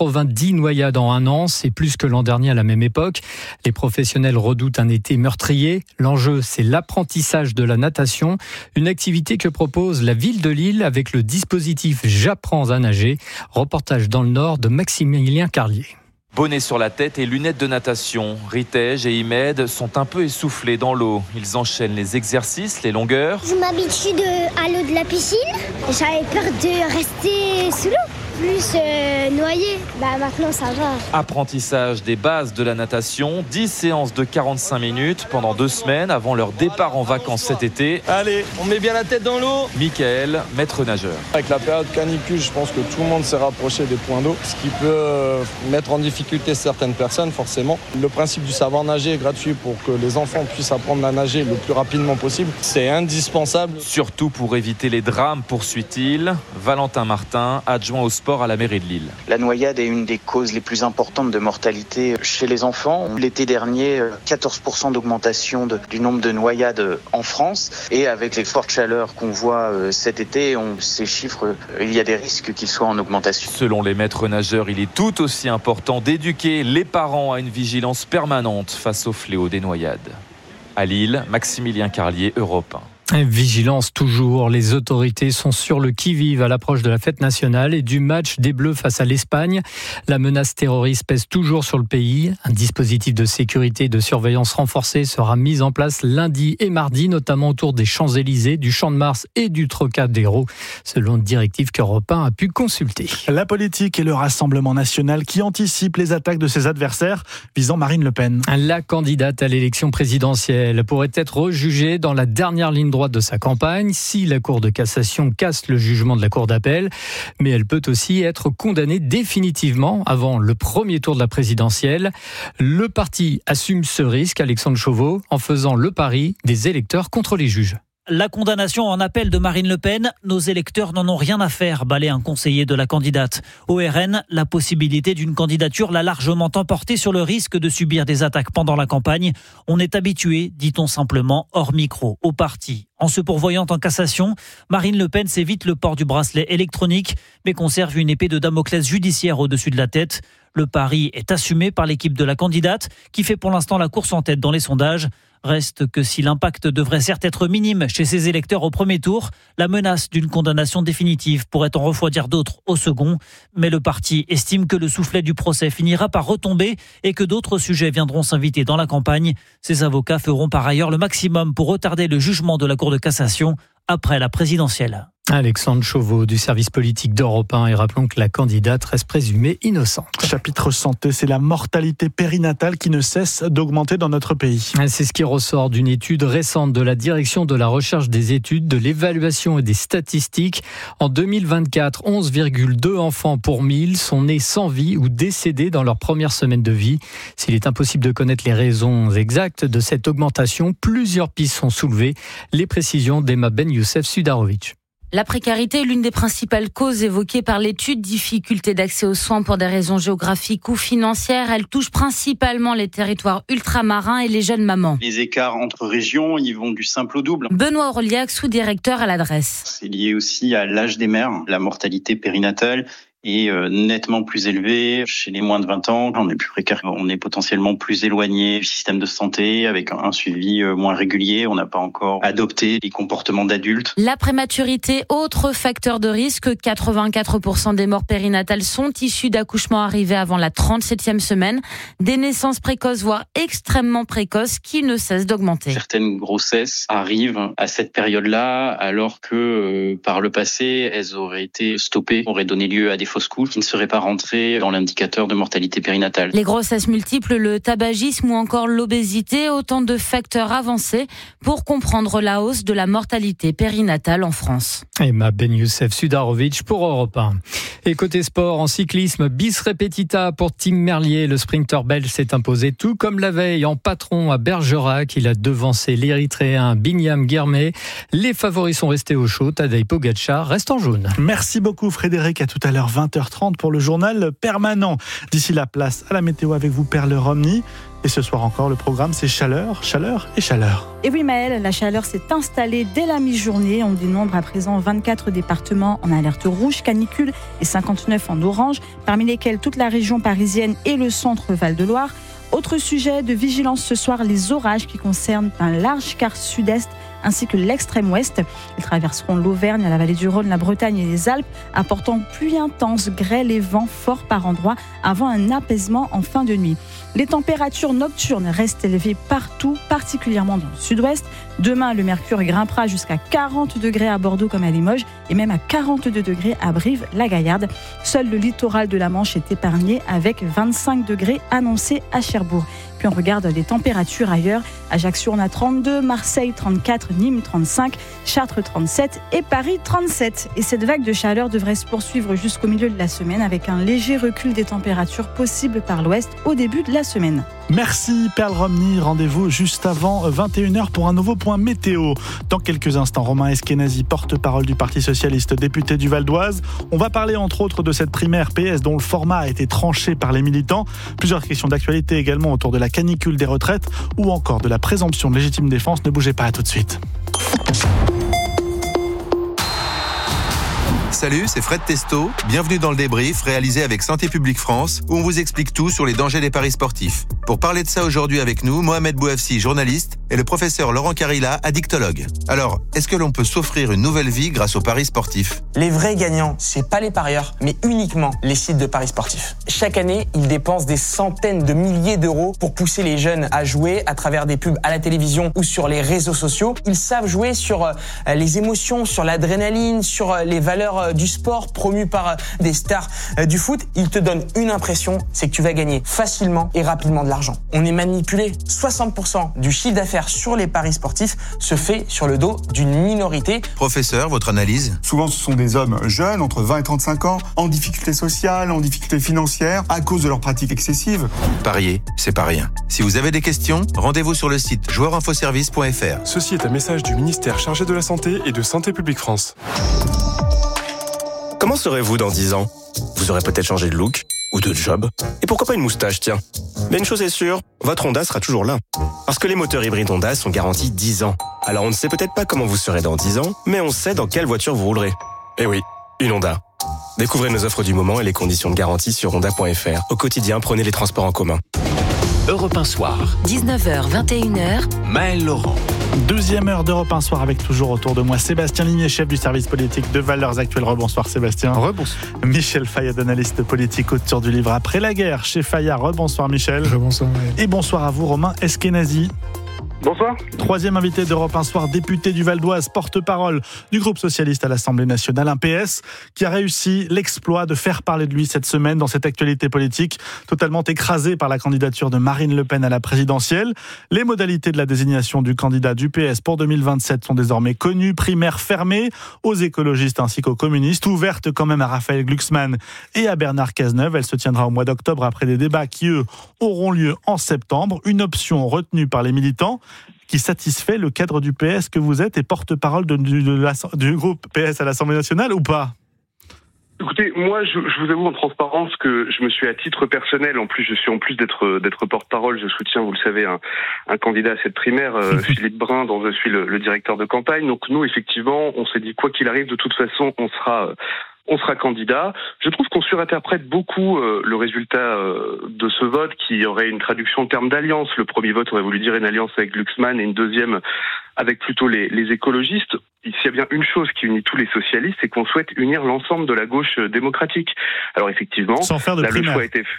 [SPEAKER 10] 90 noyades en un an, c'est plus que l'an dernier à la même époque. Les professionnels redoutent un été meurtrier. L'enjeu, c'est l'apprentissage de la natation, une activité que propose la ville de Lille avec le dispositif J'apprends à nager. Reportage dans le Nord de Maximilien Carlier.
[SPEAKER 17] Bonnet sur la tête et lunettes de natation. Ritej et Imed sont un peu essoufflés dans l'eau. Ils enchaînent les exercices, les longueurs.
[SPEAKER 18] Je m'habitue à l'eau de la piscine. J'avais peur de rester sous l'eau. plus noyé. Maintenant, ça va.
[SPEAKER 17] Apprentissage des bases de la natation, 10 séances de 45 minutes pendant 2 semaines avant leur départ en vacances cet été.
[SPEAKER 19] Allez, on met bien la tête dans l'eau.
[SPEAKER 17] Michael, maître nageur.
[SPEAKER 19] Avec la période canicule, je pense que tout le monde s'est rapproché des points d'eau, ce qui peut mettre en difficulté certaines personnes, forcément. Le principe du savoir nager est gratuit pour que les enfants puissent apprendre à nager le plus rapidement possible. C'est indispensable.
[SPEAKER 17] Surtout pour éviter les drames, poursuit-il. Valentin Martin, adjoint au sport à la mairie de Lille.
[SPEAKER 20] La noyade est une des causes les plus importantes de mortalité chez les enfants. L'été dernier, 14% d'augmentation du nombre de noyades en France. Et avec les fortes chaleurs qu'on voit cet été, ces chiffres, il y a des risques qu'ils soient en augmentation.
[SPEAKER 17] Selon les maîtres nageurs, il est tout aussi important d'éduquer les parents à une vigilance permanente face au fléau des noyades. À Lille, Maximilien Carlier, Europe 1.
[SPEAKER 10] Vigilance toujours, les autorités sont sur le qui-vive à l'approche de la fête nationale et du match des Bleus face à l'Espagne. La menace terroriste pèse toujours sur le pays. Un dispositif de sécurité et de surveillance renforcée sera mis en place lundi et mardi, notamment autour des Champs-Élysées, du Champ de Mars et du Trocadéro, selon une directive qu'Europe 1 a pu consulter.
[SPEAKER 2] La politique et le Rassemblement national qui anticipe les attaques de ses adversaires visant Marine Le Pen.
[SPEAKER 10] La candidate à l'élection présidentielle pourrait être rejugée dans la dernière ligne droite de sa campagne si la Cour de cassation casse le jugement de la Cour d'appel, mais elle peut aussi être condamnée définitivement avant le premier tour de la présidentielle. Le parti assume ce risque, Alexandre Chauveau, en faisant le pari des électeurs contre les juges.
[SPEAKER 21] La condamnation en appel de Marine Le Pen, nos électeurs n'en ont rien à faire, balaie un conseiller de la candidate. Au RN, la possibilité d'une candidature l'a largement emporté sur le risque de subir des attaques pendant la campagne. On est habitué, dit-on simplement, hors micro, au parti. En se pourvoyant en cassation, Marine Le Pen s'évite le port du bracelet électronique, mais conserve une épée de Damoclès judiciaire au-dessus de la tête. Le pari est assumé par l'équipe de la candidate, qui fait pour l'instant la course en tête dans les sondages. Reste que si l'impact devrait certes être minime chez ses électeurs au premier tour, la menace d'une condamnation définitive pourrait en refroidir d'autres au second. Mais le parti estime que le soufflet du procès finira par retomber et que d'autres sujets viendront s'inviter dans la campagne. Ses avocats feront par ailleurs le maximum pour retarder le jugement de la Cour de cassation après la présidentielle.
[SPEAKER 10] Alexandre Chauveau du service politique d'Europe 1 et rappelons que la candidate reste présumée innocente.
[SPEAKER 2] Chapitre santé, c'est la mortalité périnatale qui ne cesse d'augmenter dans notre pays.
[SPEAKER 10] C'est ce qui ressort d'une étude récente de la Direction de la recherche des études, de l'évaluation et des statistiques. En 2024, 11,2 enfants pour 1000 sont nés sans vie ou décédés dans leur première semaine de vie. S'il est impossible de connaître les raisons exactes de cette augmentation, plusieurs pistes sont soulevées. Les précisions d'Emma Ben Youssef Sudarovic.
[SPEAKER 22] La précarité est l'une des principales causes évoquées par l'étude. Difficulté d'accès aux soins pour des raisons géographiques ou financières. Elle touche principalement les territoires ultramarins et les jeunes mamans.
[SPEAKER 23] Les écarts entre régions, ils vont du simple au double.
[SPEAKER 22] Benoît Orliac, sous-directeur à l'adresse.
[SPEAKER 23] C'est lié aussi à l'âge des mères, la mortalité périnatale est nettement plus élevé chez les moins de 20 ans. On est plus précaire, on est potentiellement plus éloigné du système de santé avec un suivi moins régulier. On n'a pas encore adopté les comportements d'adultes.
[SPEAKER 22] La prématurité, autre facteur de risque. 84% des morts périnatales sont issues d'accouchements arrivés avant la 37e semaine. Des naissances précoces, voire extrêmement précoces, qui ne cessent d'augmenter.
[SPEAKER 23] Certaines grossesses arrivent à cette période-là, alors que par le passé, elles auraient été stoppées, auraient donné lieu à des fausses couches qui ne seraient pas rentrées dans l'indicateur de mortalité périnatale.
[SPEAKER 22] Les grossesses multiples, le tabagisme ou encore l'obésité, autant de facteurs avancés pour comprendre la hausse de la mortalité périnatale en France.
[SPEAKER 10] Emma Ben Youssef Sudarovic pour Europe 1. Et côté sport, en cyclisme, bis repetita pour Tim Merlier. Le sprinter belge s'est imposé tout comme la veille en patron à Bergerac. Il a devancé l'Érythréen Binyam Guermé. Les favoris sont restés au chaud. Tadej Pogacar reste en jaune.
[SPEAKER 2] Merci beaucoup Frédéric. À tout à l'heure 20h30 pour le journal permanent. D'ici la place à la météo avec vous Perle Romney. Et ce soir encore, le programme c'est chaleur, chaleur et chaleur.
[SPEAKER 14] Et oui Maëlle, la chaleur s'est installée dès la mi-journée. On dénombre à présent 24 départements en alerte rouge, canicule et 59 en orange, parmi lesquels toute la région parisienne et le centre Val-de-Loire. Autre sujet de vigilance ce soir, les orages qui concernent un large quart sud-est ainsi que l'extrême ouest. Ils traverseront l'Auvergne, la vallée du Rhône, la Bretagne et les Alpes, apportant pluie intense, grêle et vent fort par endroits avant un apaisement en fin de nuit. Les températures nocturnes restent élevées partout, particulièrement dans le sud-ouest. Demain, le mercure grimpera jusqu'à 40 degrés à Bordeaux comme à Limoges et même à 42 degrés à Brive-la-Gaillarde. Seul le littoral de la Manche est épargné avec 25 degrés annoncés à Cherbourg. Puis on regarde les températures ailleurs. Ajaccio, on a 32, Marseille 34, Nîmes 35, Chartres 37 et Paris 37. Et cette vague de chaleur devrait se poursuivre jusqu'au milieu de la semaine avec un léger recul des températures possible par l'ouest au début de la semaine.
[SPEAKER 2] Merci Perle Romney, rendez-vous juste avant 21h pour un nouveau point météo. Dans quelques instants, Romain Eskenazi, porte-parole du Parti Socialiste, député du Val d'Oise. On va parler entre autres de cette primaire PS dont le format a été tranché par les militants. Plusieurs questions d'actualité également autour de la canicule des retraites ou encore de la présomption de légitime défense. Ne bougez pas, à tout de suite.
[SPEAKER 5] Salut, c'est Fred Testo. Bienvenue dans le débrief réalisé avec Santé publique France où on vous explique tout sur les dangers des paris sportifs. Pour parler de ça aujourd'hui avec nous, Mohamed Bouafsi, journaliste, et le professeur Laurent Carilla, addictologue. Alors, est-ce que l'on peut s'offrir une nouvelle vie grâce aux paris sportifs ?
[SPEAKER 7] Les vrais gagnants, c'est pas les parieurs, mais uniquement les sites de paris sportifs. Chaque année, ils dépensent des centaines de milliers d'euros pour pousser les jeunes à jouer à travers des pubs à la télévision ou sur les réseaux sociaux. Ils savent jouer sur les émotions, sur l'adrénaline, sur les valeurs du sport promues par des stars du foot. Ils te donnent une impression, c'est que tu vas gagner facilement et rapidement de l'argent. On est manipulé. 60% du chiffre d'affaires sur les paris sportifs se fait sur le dos d'une minorité.
[SPEAKER 5] Professeur, votre analyse ?
[SPEAKER 8] Souvent, ce sont des hommes jeunes, entre 20 et 35 ans, en difficulté sociale, en difficulté financière, à cause de leurs pratiques excessives.
[SPEAKER 5] Parier, c'est pas rien. Si vous avez des questions, rendez-vous sur le site joueurinfoservice.fr.
[SPEAKER 24] Ceci est un message du ministère chargé de la Santé et de Santé publique France.
[SPEAKER 12] Comment serez-vous dans 10 ans ? Vous aurez peut-être changé de look ou de job. Et pourquoi pas une moustache, tiens ? Mais une chose est sûre, votre Honda sera toujours là. Parce que les moteurs hybrides Honda sont garantis 10 ans. Alors on ne sait peut-être pas comment vous serez dans 10 ans, mais on sait dans quelle voiture vous roulerez. Eh oui, une Honda. Découvrez nos offres du moment et les conditions de garantie sur honda.fr. Au quotidien, prenez les transports en commun.
[SPEAKER 6] Europe 1 Soir.
[SPEAKER 4] 19h, 21h.
[SPEAKER 6] Maël Laurent.
[SPEAKER 2] Deuxième heure d'Europe 1 Soir avec toujours autour de moi Sébastien Ligné, chef du service politique de Valeurs Actuelles. Rebonsoir Sébastien.
[SPEAKER 3] Rebonsoir.
[SPEAKER 2] Michel Fayad, analyste politique, auteur du livre Après la guerre chez Fayard. Rebonsoir Michel.
[SPEAKER 1] Rebonsoir.
[SPEAKER 2] Et bonsoir à vous Romain Eskenazi.
[SPEAKER 25] Bonsoir.
[SPEAKER 2] Troisième invité d'Europe 1 Soir, député du Val d'Oise, porte-parole du groupe socialiste à l'Assemblée nationale, un PS qui a réussi l'exploit de faire parler de lui cette semaine dans cette actualité politique, totalement écrasée par la candidature de Marine Le Pen à la présidentielle. Les modalités de la désignation du candidat du PS pour 2027 sont désormais connues. Primaire fermée aux écologistes ainsi qu'aux communistes, ouverte quand même à Raphaël Glucksmann et à Bernard Cazeneuve. Elle se tiendra au mois d'octobre après des débats qui, eux, auront lieu en septembre. Une option retenue par les militants qui satisfait le cadre du PS que vous êtes et porte-parole du groupe PS à l'Assemblée nationale ou pas ?
[SPEAKER 25] Écoutez, moi, je vous avoue en transparence que je me suis à titre personnel, en plus d'être porte-parole, je soutiens, vous le savez, un candidat à cette primaire, Philippe Brun, dont je suis le directeur de campagne. Donc nous, effectivement, on s'est dit, quoi qu'il arrive, de toute façon, on sera candidat. Je trouve qu'on surinterprète beaucoup le résultat de ce vote qui aurait une traduction en termes d'alliance. Le premier vote aurait voulu dire une alliance avec Glucksmann et une deuxième avec plutôt les écologistes. S'il y a bien une chose qui unit tous les socialistes, c'est qu'on souhaite unir l'ensemble de la gauche démocratique. Alors effectivement,
[SPEAKER 2] sans faire de
[SPEAKER 25] là,
[SPEAKER 2] primaire.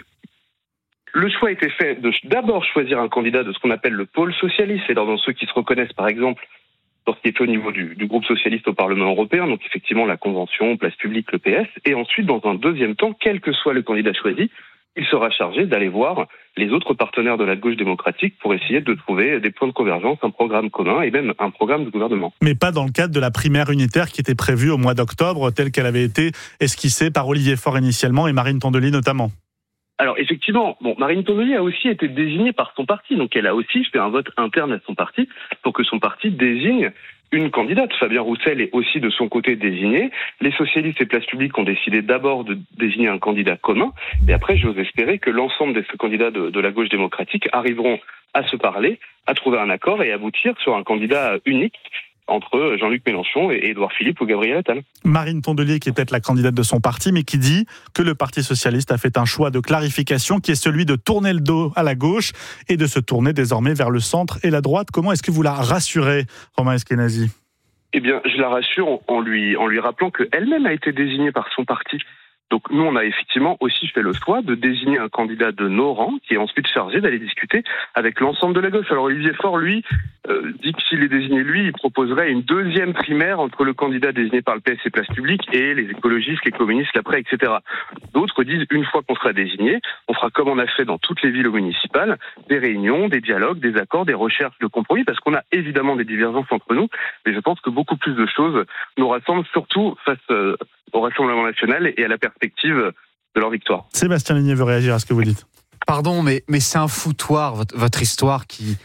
[SPEAKER 25] Le choix a été fait de d'abord choisir un candidat de ce qu'on appelle le pôle socialiste, c'est dans ceux qui se reconnaissent par exemple sur ce qui est fait au niveau du groupe socialiste au Parlement européen, donc effectivement la Convention, Place Publique, le PS, et ensuite, dans un deuxième temps, quel que soit le candidat choisi, il sera chargé d'aller voir les autres partenaires de la gauche démocratique pour essayer de trouver des points de convergence, un programme commun et même un programme de gouvernement.
[SPEAKER 2] Mais pas dans le cadre de la primaire unitaire qui était prévue au mois d'octobre, telle qu'elle avait été esquissée par Olivier Faure initialement et Marine Tondely notamment.
[SPEAKER 25] Alors effectivement, Marine Tondely a aussi été désignée par son parti, donc elle a aussi fait un vote interne à son parti pour que son parti désigne une candidate. Fabien Roussel est aussi de son côté désigné. Les socialistes et Place Publique ont décidé d'abord de désigner un candidat commun, et après j'ose espérer que l'ensemble de ces candidats de la gauche démocratique arriveront à se parler, à trouver un accord et aboutir sur un candidat unique entre Jean-Luc Mélenchon et Édouard Philippe ou Gabriel Attal.
[SPEAKER 2] Marine Tondelier, qui est peut-être la candidate de son parti, mais qui dit que le Parti socialiste a fait un choix de clarification qui est celui de tourner le dos à la gauche et de se tourner désormais vers le centre et la droite. Comment est-ce que vous la rassurez, Romain Eskenazi ?
[SPEAKER 25] Eh bien, je la rassure en lui rappelant qu'elle-même a été désignée par son parti. Donc nous, on a effectivement aussi fait le choix de désigner un candidat de nos rangs qui est ensuite chargé d'aller discuter avec l'ensemble de la gauche. Alors Olivier Faure, lui, dit que s'il est désigné, lui, il proposerait une deuxième primaire entre le candidat désigné par le PS et Place Publique et les écologistes, les communistes, l'après, etc. D'autres disent, une fois qu'on sera désigné, on fera comme on a fait dans toutes les villes municipales, des réunions, des dialogues, des accords, des recherches de compromis, parce qu'on a évidemment des divergences entre nous, mais je pense que beaucoup plus de choses nous rassemblent, surtout face au Rassemblement national et à la perspective de leur victoire.
[SPEAKER 2] Sébastien Ligné veut réagir à ce que vous dites.
[SPEAKER 3] Pardon, mais c'est un foutoir, votre histoire qui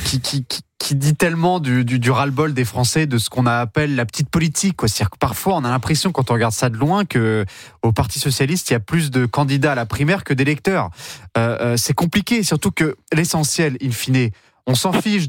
[SPEAKER 3] dit tellement du ras-le-bol des Français, de ce qu'on appelle la petite politique, quoi. C'est-à-dire que parfois, on a l'impression, quand on regarde ça de loin, qu'au Parti socialiste, il y a plus de candidats à la primaire que d'électeurs. C'est compliqué, surtout que l'essentiel, in fine, on s'en fiche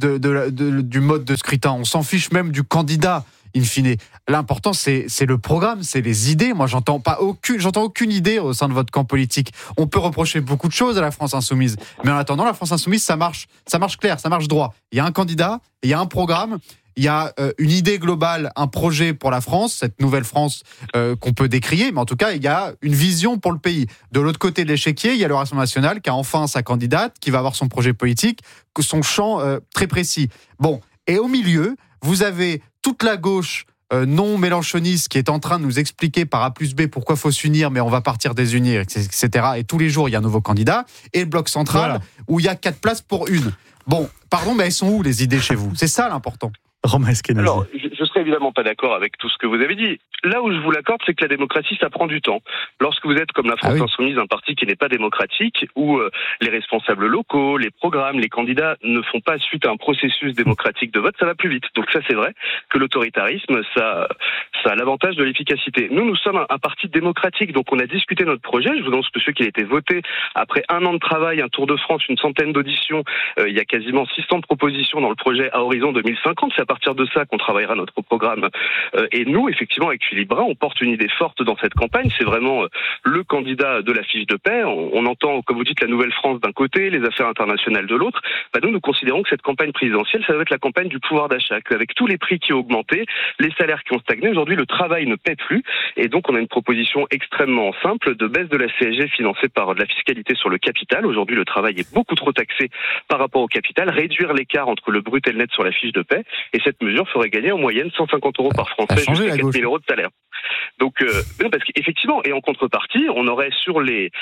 [SPEAKER 3] du mode de scrutin, on s'en fiche même du candidat, in fine. L'important, c'est le programme, c'est les idées. Moi, j'entends aucune idée au sein de votre camp politique. On peut reprocher beaucoup de choses à la France Insoumise, mais en attendant, la France Insoumise, ça marche clair, ça marche droit. Il y a un candidat, il y a un programme, il y a une idée globale, un projet pour la France, cette nouvelle France qu'on peut décrier, mais en tout cas, il y a une vision pour le pays. De l'autre côté de l'échiquier, il y a le Rassemblement national qui a enfin sa candidate, qui va avoir son projet politique, son champ très précis. Bon, et au milieu, vous avez toute la gauche non mélenchoniste qui est en train de nous expliquer par A plus B pourquoi il faut s'unir, mais on va partir désunir, etc. Et tous les jours, il y a un nouveau candidat. Et le bloc central, où il y a 4 places pour une. Bon, pardon, mais elles sont où les idées chez vous ? C'est ça l'important.
[SPEAKER 2] Romain Eskenazi.
[SPEAKER 25] Alors, je serais évidemment pas d'accord avec tout ce que vous avez dit. Là où je vous l'accorde, c'est que la démocratie, ça prend du temps. Lorsque vous êtes, comme la France Insoumise, un parti qui n'est pas démocratique, où les responsables locaux, les programmes, les candidats ne font pas suite à un processus démocratique de vote, ça va plus vite. Donc ça, c'est vrai que l'autoritarisme, ça a l'avantage de l'efficacité. Nous sommes un parti démocratique, donc on a discuté notre projet. Je vous annonce que celui qui a été voté après 1 an de travail, un tour de France, une centaine d'auditions, il y a quasiment 600 propositions dans le projet à horizon 2050. C'est à partir de ça qu'on travaillera notre programme. Et nous, effectivement, avec Philippe Brun, on porte une idée forte dans cette campagne. C'est vraiment le candidat de la fiche de paix. On entend, comme vous dites, la nouvelle France d'un côté, les affaires internationales de l'autre. Nous considérons que cette campagne présidentielle, ça va être la campagne du pouvoir d'achat. Qu'avec tous les prix qui ont augmenté, les salaires qui ont stagné, aujourd'hui, le travail ne paie plus. Et donc, on a une proposition extrêmement simple de baisse de la CSG financée par de la fiscalité sur le capital. Aujourd'hui, le travail est beaucoup trop taxé par rapport au capital. Réduire l'écart entre le brut et le net sur la fiche de paix. Et cette mesure ferait gagner en moyenne 150 € par Français, jusqu'à 4 000 € de salaire. Donc, parce qu'effectivement, et en contrepartie, on aurait sur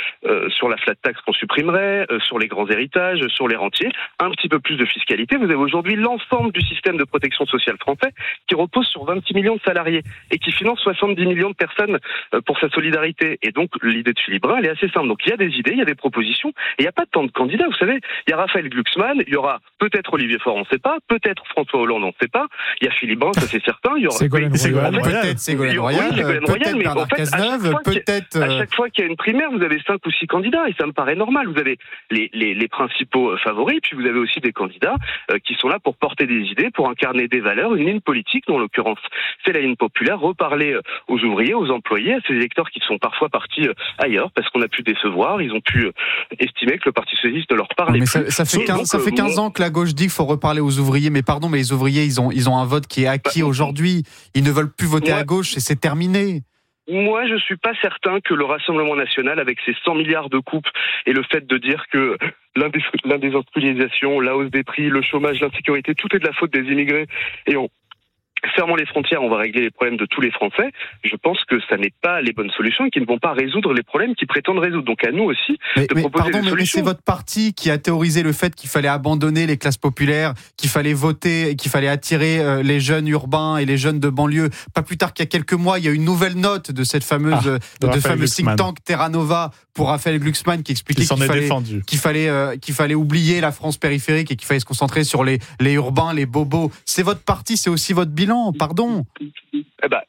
[SPEAKER 25] la flat tax qu'on supprimerait, sur les grands héritages, sur les rentiers, un petit peu plus de fiscalité. Vous avez aujourd'hui l'ensemble du système de protection sociale français qui repose sur 26 millions de salariés et qui finance 70 millions de personnes pour sa solidarité. Et donc, l'idée de Philippe Brun, elle est assez simple. Donc, il y a des idées, il y a des propositions, et il n'y a pas tant de candidats. Vous savez, il y a Raphaël Glucksmann, il y aura peut-être Olivier Faure, on ne sait pas, peut-être François Hollande, on ne sait pas, il y a Philippe Brun, ça c'est certain, il y aura
[SPEAKER 3] peut-être Ségolène Royal, peut-être Bernard Cazeneuve, peut-être...
[SPEAKER 25] À chaque fois qu'il y a une primaire, vous avez 5 ou 6 candidats, et ça me paraît normal. Vous avez les principaux favoris, puis vous avez aussi des candidats qui sont là pour porter des idées, pour incarner des valeurs, une ligne politique, dont en l'occurrence c'est la ligne populaire, reparler aux ouvriers, aux employés, à ces électeurs qui sont parfois partis ailleurs, parce qu'on a pu décevoir, ils ont pu estimer que le Parti socialiste ne leur parlait plus.
[SPEAKER 3] Ça fait 15 ans que la gauche dit qu'il faut reparler aux ouvriers, mais pardon, mais les ouvriers, ils ont un vote qui est acquis aujourd'hui. Ils ne veulent plus voter à gauche et c'est terminé.
[SPEAKER 25] Moi, je suis pas certain que le Rassemblement national, avec ses 100 milliards de coupes et le fait de dire que l'indésindustrialisation, la hausse des prix, le chômage, l'insécurité, tout est de la faute des immigrés, et fermant les frontières, on va régler les problèmes de tous les Français. Je pense que ça n'est pas les bonnes solutions et qui ne vont pas résoudre les problèmes qu'ils prétendent résoudre. Donc à nous aussi de proposer des solutions. Mais
[SPEAKER 3] c'est votre parti qui a théorisé le fait qu'il fallait abandonner les classes populaires, qu'il fallait voter et qu'il fallait attirer les jeunes urbains et les jeunes de banlieue. Pas plus tard qu'il y a quelques mois, il y a une nouvelle note de cette fameux think tank Terra Nova pour Raphaël Glucksmann qui expliquait qu'il fallait oublier la France périphérique et qu'il fallait se concentrer sur les urbains, les bobos. C'est votre parti, c'est aussi votre bilan. Pardon.
[SPEAKER 25] Écoutez,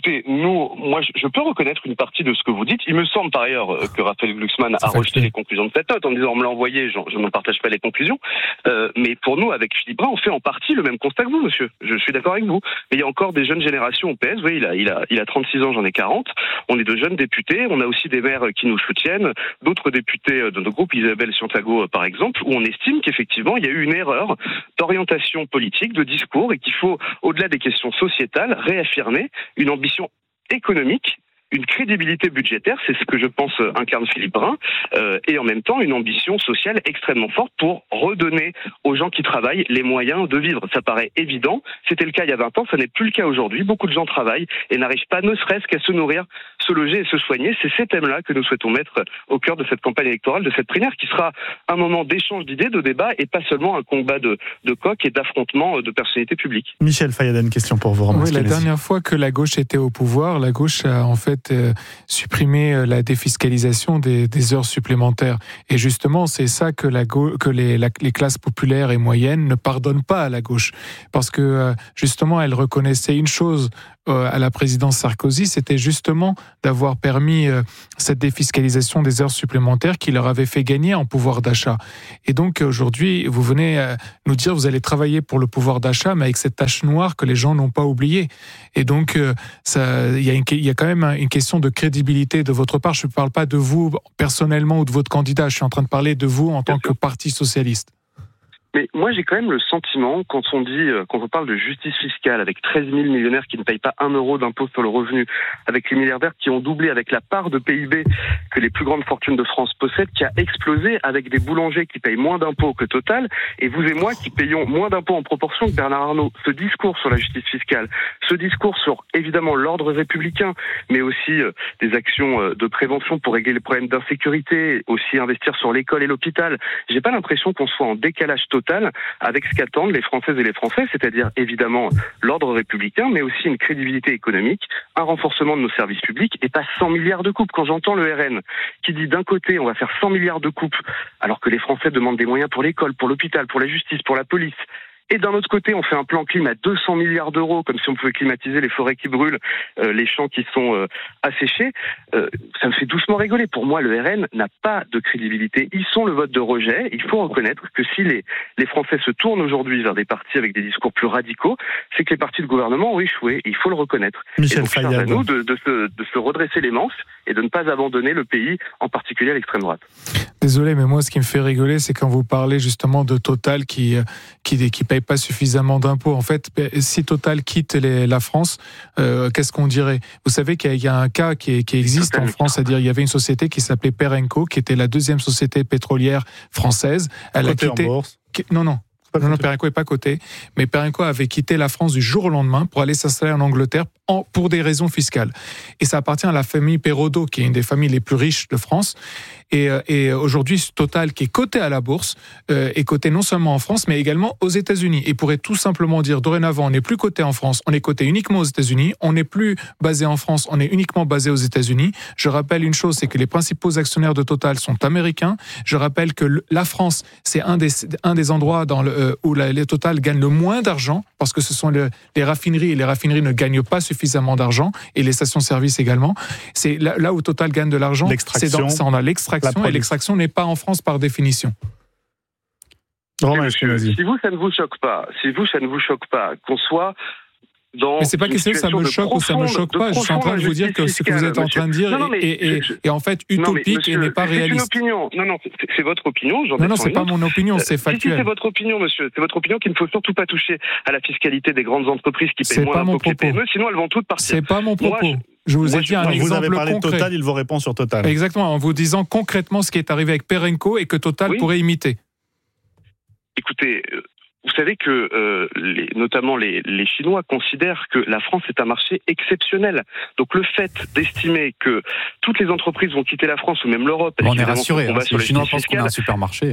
[SPEAKER 25] Écoutez, moi, je peux reconnaître une partie de ce que vous dites. Il me semble par ailleurs que Raphaël Glucksmann a rejeté les conclusions de cette note en disant on me l'a envoyé, je n'en partage pas les conclusions. Mais pour nous, avec Philippe Brun, on fait en partie le même constat que vous, monsieur. Je suis d'accord avec vous. Mais il y a encore des jeunes générations au PS. Vous voyez, il a 36 ans, j'en ai 40. On est de jeunes députés. On a aussi des maires qui nous soutiennent. D'autres députés de notre groupe, Isabelle Santiago par exemple, où on estime qu'effectivement, il y a eu une erreur d'orientation politique, de discours, et qu'il faut, au-delà des questions sociétales, réaffirmer une ambition économique, une crédibilité budgétaire, c'est ce que je pense incarne Philippe Brun, et en même temps une ambition sociale extrêmement forte pour redonner aux gens qui travaillent les moyens de vivre. Ça paraît évident, c'était le cas il y a 20 ans, ça n'est plus le cas aujourd'hui. Beaucoup de gens travaillent et n'arrivent pas, ne serait-ce qu'à se nourrir, se loger et se soigner. C'est ces thèmes-là que nous souhaitons mettre au cœur de cette campagne électorale, de cette primaire, qui sera un moment d'échange d'idées, de débat, et pas seulement un combat de coq et d'affrontement de personnalités publiques.
[SPEAKER 2] Michel Fayad, une question pour vous.
[SPEAKER 1] Oui, la dernière fois que la gauche était au pouvoir, la gauche a en fait supprimer la défiscalisation des heures supplémentaires. Et justement, c'est ça que les classes populaires et moyennes ne pardonnent pas à la gauche. Parce que justement, elles reconnaissaient une chose à la présidence Sarkozy, c'était justement d'avoir permis cette défiscalisation des heures supplémentaires qui leur avait fait gagner en pouvoir d'achat. Et donc aujourd'hui, vous venez nous dire vous allez travailler pour le pouvoir d'achat, mais avec cette tache noire que les gens n'ont pas oubliée. Et donc il y a quand même une question de crédibilité de votre part. Je ne parle pas de vous personnellement ou de votre candidat, je suis en train de parler de vous en tant que parti socialiste.
[SPEAKER 25] Mais moi, j'ai quand même le sentiment, quand on parle de justice fiscale, avec 13 000 millionnaires qui ne payent pas 1 euro d'impôt sur le revenu, avec les milliardaires qui ont doublé, avec la part de PIB que les plus grandes fortunes de France possèdent, qui a explosé, avec des boulangers qui payent moins d'impôts que Total, et vous et moi qui payons moins d'impôts en proportion que Bernard Arnault. Ce discours sur la justice fiscale, ce discours sur, évidemment, l'ordre républicain, mais aussi des actions de prévention pour régler les problèmes d'insécurité, aussi investir sur l'école et l'hôpital. J'ai pas l'impression qu'on soit en décalage total avec ce qu'attendent les Françaises et les Français, c'est-à-dire évidemment l'ordre républicain, mais aussi une crédibilité économique, un renforcement de nos services publics, et pas 100 milliards de coupes. Quand j'entends le RN qui dit d'un côté on va faire 100 milliards de coupes, alors que les Français demandent des moyens pour l'école, pour l'hôpital, pour la justice, pour la police, et d'un autre côté, on fait un plan clim à 200 milliards d'euros, comme si on pouvait climatiser les forêts qui brûlent, les champs qui sont asséchés. Ça me fait doucement rigoler. Pour moi, le RN n'a pas de crédibilité. Ils sont le vote de rejet. Il faut reconnaître que si les Français se tournent aujourd'hui vers des partis avec des discours plus radicaux, c'est que les partis de gouvernement ont échoué. Il faut le reconnaître.
[SPEAKER 2] Michel
[SPEAKER 25] et donc,
[SPEAKER 2] Fayad,
[SPEAKER 25] à nous de se redresser les manches et de ne pas abandonner le pays, en particulier à l'extrême droite.
[SPEAKER 1] Désolé, mais moi, ce qui me fait rigoler, c'est quand vous parlez justement de Total qui paye pas suffisamment d'impôts. En fait, si Total quitte la France, qu'est-ce qu'on dirait ? Vous savez qu'il y a un cas qui existe en France, c'est-à-dire il y avait une société qui s'appelait Perenco, qui était la deuxième société pétrolière française. Elle a quitté en bourse. Non, Perenco n'est pas coté, mais Perenco avait quitté la France du jour au lendemain pour aller s'installer en Angleterre pour des raisons fiscales. Et ça appartient à la famille Perrodo, qui est une des familles les plus riches de France. Et aujourd'hui, Total, qui est coté à la bourse, est coté non seulement en France, mais également aux États-Unis. Et pourrait tout simplement dire, dorénavant, on n'est plus coté en France, on est coté uniquement aux États-Unis, on n'est plus basé en France, on est uniquement basé aux États-Unis. Je rappelle une chose, c'est que les principaux actionnaires de Total sont américains. Je rappelle que la France, c'est un des endroits où les Total gagnent le moins d'argent, parce que ce sont les raffineries, et les raffineries ne gagnent pas suffisamment d'argent, et les stations-service également. C'est là où Total gagne de l'argent, on a l'extraction, et l'extraction n'est pas en France par définition.
[SPEAKER 25] Si vous, ça ne vous choque pas qu'on soit dans...
[SPEAKER 1] Mais c'est pas question ça me choque ou ça me choque pas. Je suis en train de vous dire que ce que vous êtes en train de dire est en fait utopique et n'est pas réaliste.
[SPEAKER 25] C'est une opinion. Non, c'est votre opinion.
[SPEAKER 1] Non, c'est pas mon opinion, c'est factuel.
[SPEAKER 25] Si c'est votre opinion, monsieur. C'est votre opinion qu'il ne faut surtout pas toucher à la fiscalité des grandes entreprises qui paient moins d'impôts que les PME, sinon elles vont toutes partir.
[SPEAKER 1] C'est pas mon propos. Je vous ai dit un exemple concret.
[SPEAKER 2] Vous avez parlé de Total, il vous répond sur Total.
[SPEAKER 1] Exactement, en vous disant concrètement ce qui est arrivé avec Perenco et que Total pourrait imiter.
[SPEAKER 25] Écoutez, vous savez que notamment les Chinois considèrent que la France est un marché exceptionnel. Donc le fait d'estimer que toutes les entreprises vont quitter la France ou même l'Europe...
[SPEAKER 3] On est rassurés, les Chinois pensent qu'on a un supermarché.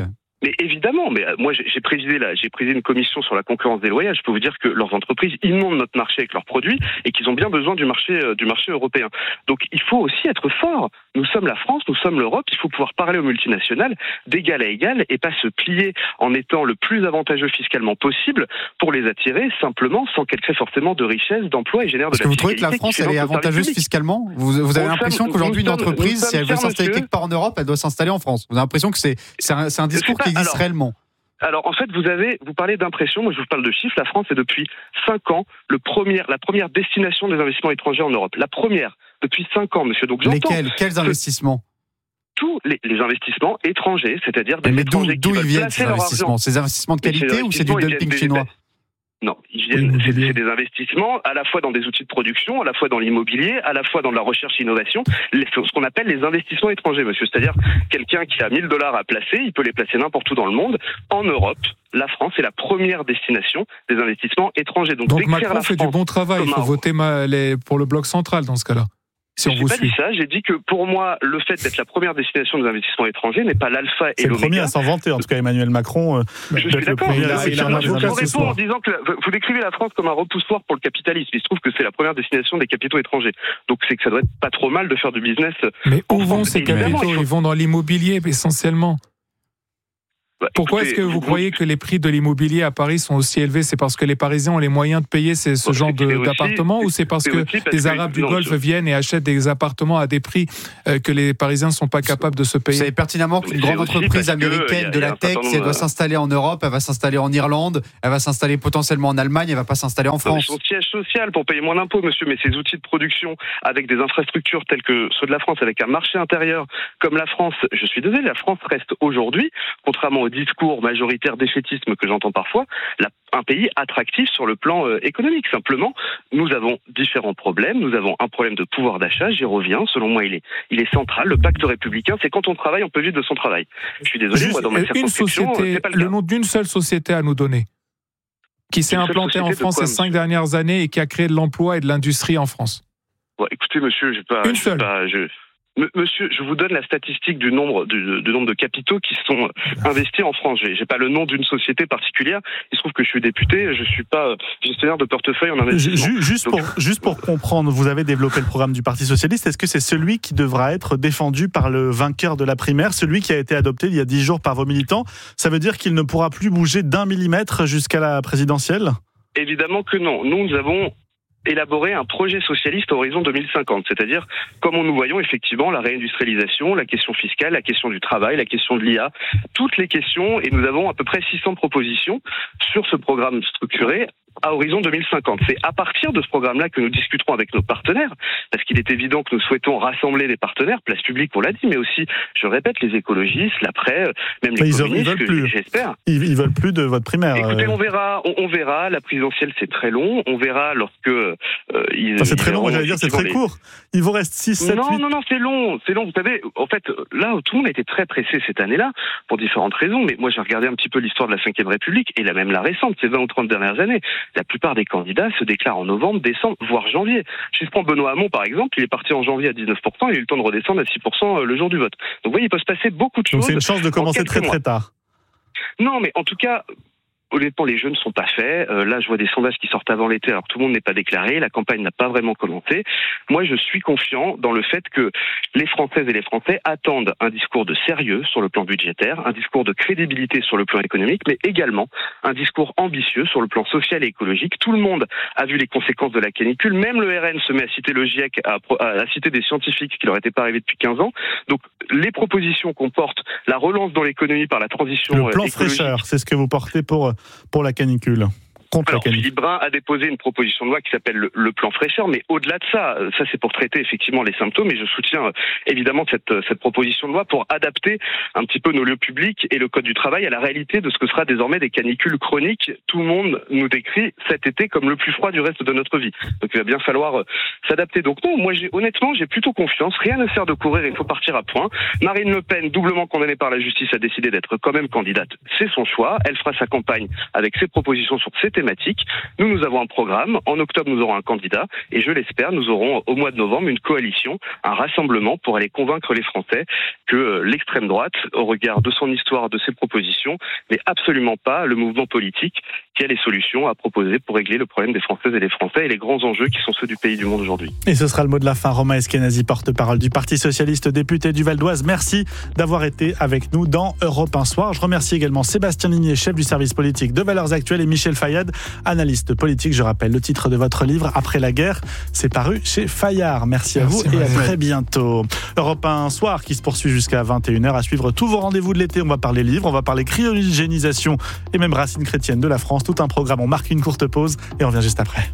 [SPEAKER 25] Mais évidemment, moi j'ai présidé une commission sur la concurrence déloyale. Je peux vous dire que leurs entreprises inondent notre marché avec leurs produits et qu'ils ont bien besoin du marché européen. Donc il faut aussi être fort. Nous sommes la France, nous sommes l'Europe. Il faut pouvoir parler aux multinationales d'égal à égal et pas se plier en étant le plus avantageux fiscalement possible pour les attirer simplement sans qu'elles créent forcément de richesse, d'emploi et génèrent de la fiscalité.
[SPEAKER 3] Est-ce que vous trouvez que la France elle est avantageuse fiscalement ? Vous avez l'impression qu'aujourd'hui une entreprise, si elle veut s'installer quelque part en Europe, elle doit s'installer en France. Vous avez l'impression que c'est un discours qui existe réellement.
[SPEAKER 25] Alors en fait, vous parlez d'impression, moi je vous parle de chiffres. La France est depuis 5 ans la première destination des investissements étrangers en Europe. La première, depuis 5 ans, monsieur. Donc j'entends.
[SPEAKER 3] Quels investissements ?
[SPEAKER 25] Tous les investissements étrangers, c'est-à-dire des étrangers
[SPEAKER 3] d'où ils viennent ces investissements ? Ces investissements de qualité ou c'est du dumping chinois ?
[SPEAKER 25] Non, c'est des investissements à la fois dans des outils de production, à la fois dans l'immobilier, à la fois dans la recherche-innovation, ce qu'on appelle les investissements étrangers, monsieur. C'est-à-dire quelqu'un qui a $1 000 à placer, il peut les placer n'importe où dans le monde. En Europe, la France est la première destination des investissements étrangers.
[SPEAKER 1] Donc Macron fait du bon travail, il faut voter pour le bloc central dans ce cas-là.
[SPEAKER 25] Je n'ai pas dit ça, j'ai dit que pour moi, le fait d'être la première destination des investissements étrangers n'est pas l'alpha et l'oméga.
[SPEAKER 2] C'est le premier à s'en vanter, en tout cas Emmanuel Macron.
[SPEAKER 25] Je suis d'accord. Je vous réponds en disant que vous décrivez la France comme un repoussoir pour le capitalisme. Il se trouve que c'est la première destination des capitaux étrangers. Donc c'est que ça doit être pas trop mal de faire du business.
[SPEAKER 1] Mais où vont ces capitaux ? Ils vont dans l'immobilier essentiellement. Pourquoi est-ce que vous croyez que les prix de l'immobilier à Paris sont aussi élevés ? C'est parce que les Parisiens ont les moyens de payer ce genre d'appartements ou c'est parce que les Arabes du Golfe viennent et achètent des appartements à des prix que les Parisiens ne sont pas capables de se payer ?
[SPEAKER 3] Vous savez pertinemment qu'une grande entreprise américaine de la tech, si elle doit s'installer en Europe, elle va s'installer en Irlande, elle va s'installer potentiellement en Allemagne, elle ne va pas s'installer en France.
[SPEAKER 25] Son siège social pour payer moins d'impôts, monsieur, mais ces outils de production avec des infrastructures telles que ceux de la France, avec un marché intérieur comme la France, je suis désolé, la France reste aujourd'hui, contrairement au discours majoritaire défaitisme que j'entends parfois, un pays attractif sur le plan économique. Simplement, nous avons différents problèmes. Nous avons un problème de pouvoir d'achat, j'y reviens. Selon moi, il est central. Le pacte républicain, c'est quand on travaille, on peut vivre de son travail. Je suis désolé, moi, dans ma circonscription, c'est pas le cas.
[SPEAKER 1] Le nom d'une seule société à nous donner, qui s'est implantée en France ces 5 dernières années et qui a créé de l'emploi et de l'industrie en France.
[SPEAKER 25] Bon, écoutez, monsieur,
[SPEAKER 1] une seule.
[SPEAKER 25] Monsieur, je vous donne la statistique du nombre de capitaux qui sont investis en France. J'ai pas le nom d'une société particulière. Il se trouve que je suis député, je suis pas gestionnaire de portefeuille en investissement.
[SPEAKER 2] Juste pour comprendre, vous avez développé le programme du Parti socialiste. Est-ce que c'est celui qui devra être défendu par le vainqueur de la primaire, celui qui a été adopté il y a 10 jours par vos militants ? Ça veut dire qu'il ne pourra plus bouger d'1 millimètre jusqu'à la présidentielle ?
[SPEAKER 25] Évidemment que non. Nous avons élaborer un projet socialiste à horizon 2050, c'est-à-dire comment nous voyons effectivement la réindustrialisation, la question fiscale, la question du travail, la question de l'IA, toutes les questions, et nous avons à peu près 600 propositions sur ce programme structuré à horizon 2050. C'est à partir de ce programme-là que nous discuterons avec nos partenaires, parce qu'il est évident que nous souhaitons rassembler des partenaires, Place Publique, on l'a dit, mais aussi, je répète, les écologistes, l'après, même les communistes, j'espère.
[SPEAKER 2] Ils veulent plus de votre primaire.
[SPEAKER 25] Écoutez, on verra, la présidentielle c'est très long, on verra lorsque
[SPEAKER 2] c'est très long, moi j'allais dire c'est très court. Il vous reste 6, 7, 8...
[SPEAKER 25] Non, c'est long, vous savez, en fait, là, tout le monde a été très pressé cette année-là, pour différentes raisons, mais moi j'ai regardé un petit peu l'histoire de la Ve République, et même la récente, ces 20 ou 30 dernières années. La plupart des candidats se déclarent en novembre, décembre, voire janvier. Si je prends Benoît Hamon, par exemple, il est parti en janvier à 19%, il a eu le temps de redescendre à 6% le jour du vote. Donc vous voyez, il peut se passer beaucoup de choses.
[SPEAKER 2] Donc c'est une chance de commencer très très tard.
[SPEAKER 25] Non, mais en tout cas... Honnêtement, les jeux ne sont pas faits. Là, je vois des sondages qui sortent avant l'été, alors que tout le monde n'est pas déclaré. La campagne n'a pas vraiment commencé. Moi, je suis confiant dans le fait que les Françaises et les Français attendent un discours de sérieux sur le plan budgétaire, un discours de crédibilité sur le plan économique, mais également un discours ambitieux sur le plan social et écologique. Tout le monde a vu les conséquences de la canicule. Même le RN se met à citer le GIEC, à citer des scientifiques qui leur étaient pas arrivés depuis 15 ans. Donc, les propositions qu'on porte, la relance dans l'économie par la transition
[SPEAKER 2] écologique. Le plan fraîcheur, c'est ce que vous portez pour la canicule.
[SPEAKER 25] Alors, Philippe Brun a déposé une proposition de loi qui s'appelle le plan fraîcheur, mais au-delà de ça c'est pour traiter effectivement les symptômes, et je soutiens évidemment cette proposition de loi pour adapter un petit peu nos lieux publics et le code du travail à la réalité de ce que sera désormais des canicules chroniques. Tout le monde nous décrit cet été comme le plus froid du reste de notre vie. Donc il va bien falloir s'adapter. Donc non, moi honnêtement j'ai plutôt confiance, rien ne sert de courir, il faut partir à point. Marine Le Pen, doublement condamnée par la justice, a décidé d'être quand même candidate, c'est son choix, elle fera sa campagne avec ses propositions sur ses thématiques. thématique. Nous avons un programme. En octobre, nous aurons un candidat. Et je l'espère, nous aurons au mois de novembre une coalition, un rassemblement pour aller convaincre les Français que l'extrême droite, au regard de son histoire, de ses propositions, n'est absolument pas le mouvement politique qui a les solutions à proposer pour régler le problème des Françaises et des Français et les grands enjeux qui sont ceux du pays du monde aujourd'hui.
[SPEAKER 2] Et ce sera le mot de la fin. Romain Eskenazi, porte-parole du Parti Socialiste, député du Val d'Oise. Merci d'avoir été avec nous dans Europe 1 Soir. Je remercie également Sébastien Ligné, chef du service politique de Valeurs Actuelles, et Michel Fayad, analyste politique. Je rappelle le titre de votre livre, Après la guerre. C'est paru chez Fayard. Merci à vous et à très bientôt. Europe 1 Soir qui se poursuit jusqu'à 21h. À suivre tous vos rendez-vous de l'été. On va parler livres, on va parler cryogénisation et même racines chrétiennes de la France. Tout un programme. On marque une courte pause et on revient juste après.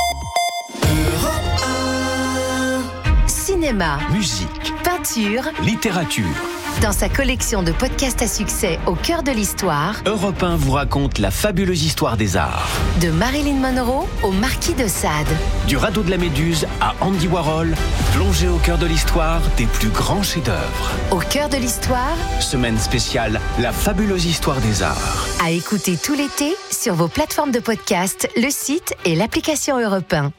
[SPEAKER 9] Cinéma,
[SPEAKER 11] musique,
[SPEAKER 9] peinture,
[SPEAKER 11] littérature.
[SPEAKER 9] Dans sa collection de podcasts à succès au cœur de l'histoire,
[SPEAKER 11] Europe 1 vous raconte la fabuleuse histoire des arts.
[SPEAKER 9] de Marilyn Monroe au Marquis de Sade.
[SPEAKER 11] Du radeau de la Méduse à Andy Warhol, plongé au cœur de l'histoire des plus grands chefs-d'œuvre.
[SPEAKER 9] Au cœur de l'histoire,
[SPEAKER 11] Semaine spéciale, la fabuleuse histoire des arts.
[SPEAKER 9] à écouter tout l'été sur vos plateformes de podcast, le site et l'application Europe 1.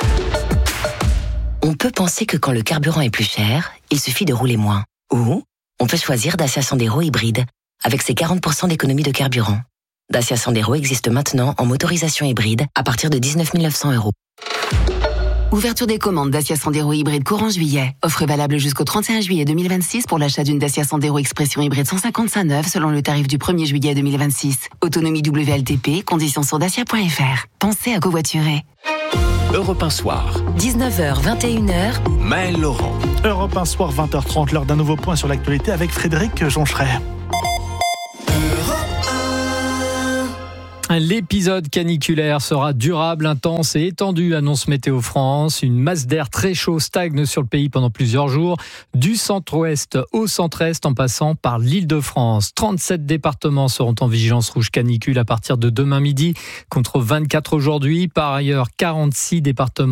[SPEAKER 9] On peut penser que quand le carburant est plus cher, il suffit de rouler moins. Ou on peut choisir Dacia Sandero hybride, avec ses 40% d'économie de carburant. Dacia Sandero existe maintenant en motorisation hybride à partir de 19 900 €.
[SPEAKER 13] Ouverture des commandes Dacia Sandero hybride courant juillet. Offre valable jusqu'au 31 juillet 2026 pour l'achat d'une Dacia Sandero Expression hybride 155 neuve selon le tarif du 1er juillet 2026. Autonomie WLTP, conditions sur dacia.fr. Pensez à covoiturer.
[SPEAKER 11] Europe 1 Soir.
[SPEAKER 9] 19h, 21h.
[SPEAKER 11] Maël Laurent.
[SPEAKER 2] Europe 1 Soir, 20h30, l'heure d'un nouveau point sur l'actualité avec Frédéric Joncheret.
[SPEAKER 10] L'épisode caniculaire sera durable, intense et étendu, annonce Météo France. Une masse d'air très chaud stagne sur le pays pendant plusieurs jours, du centre-ouest au centre-est en passant par l'Île-de-France. 37 départements seront en vigilance rouge canicule à partir de demain midi, contre 24 aujourd'hui. Par ailleurs, 46 départements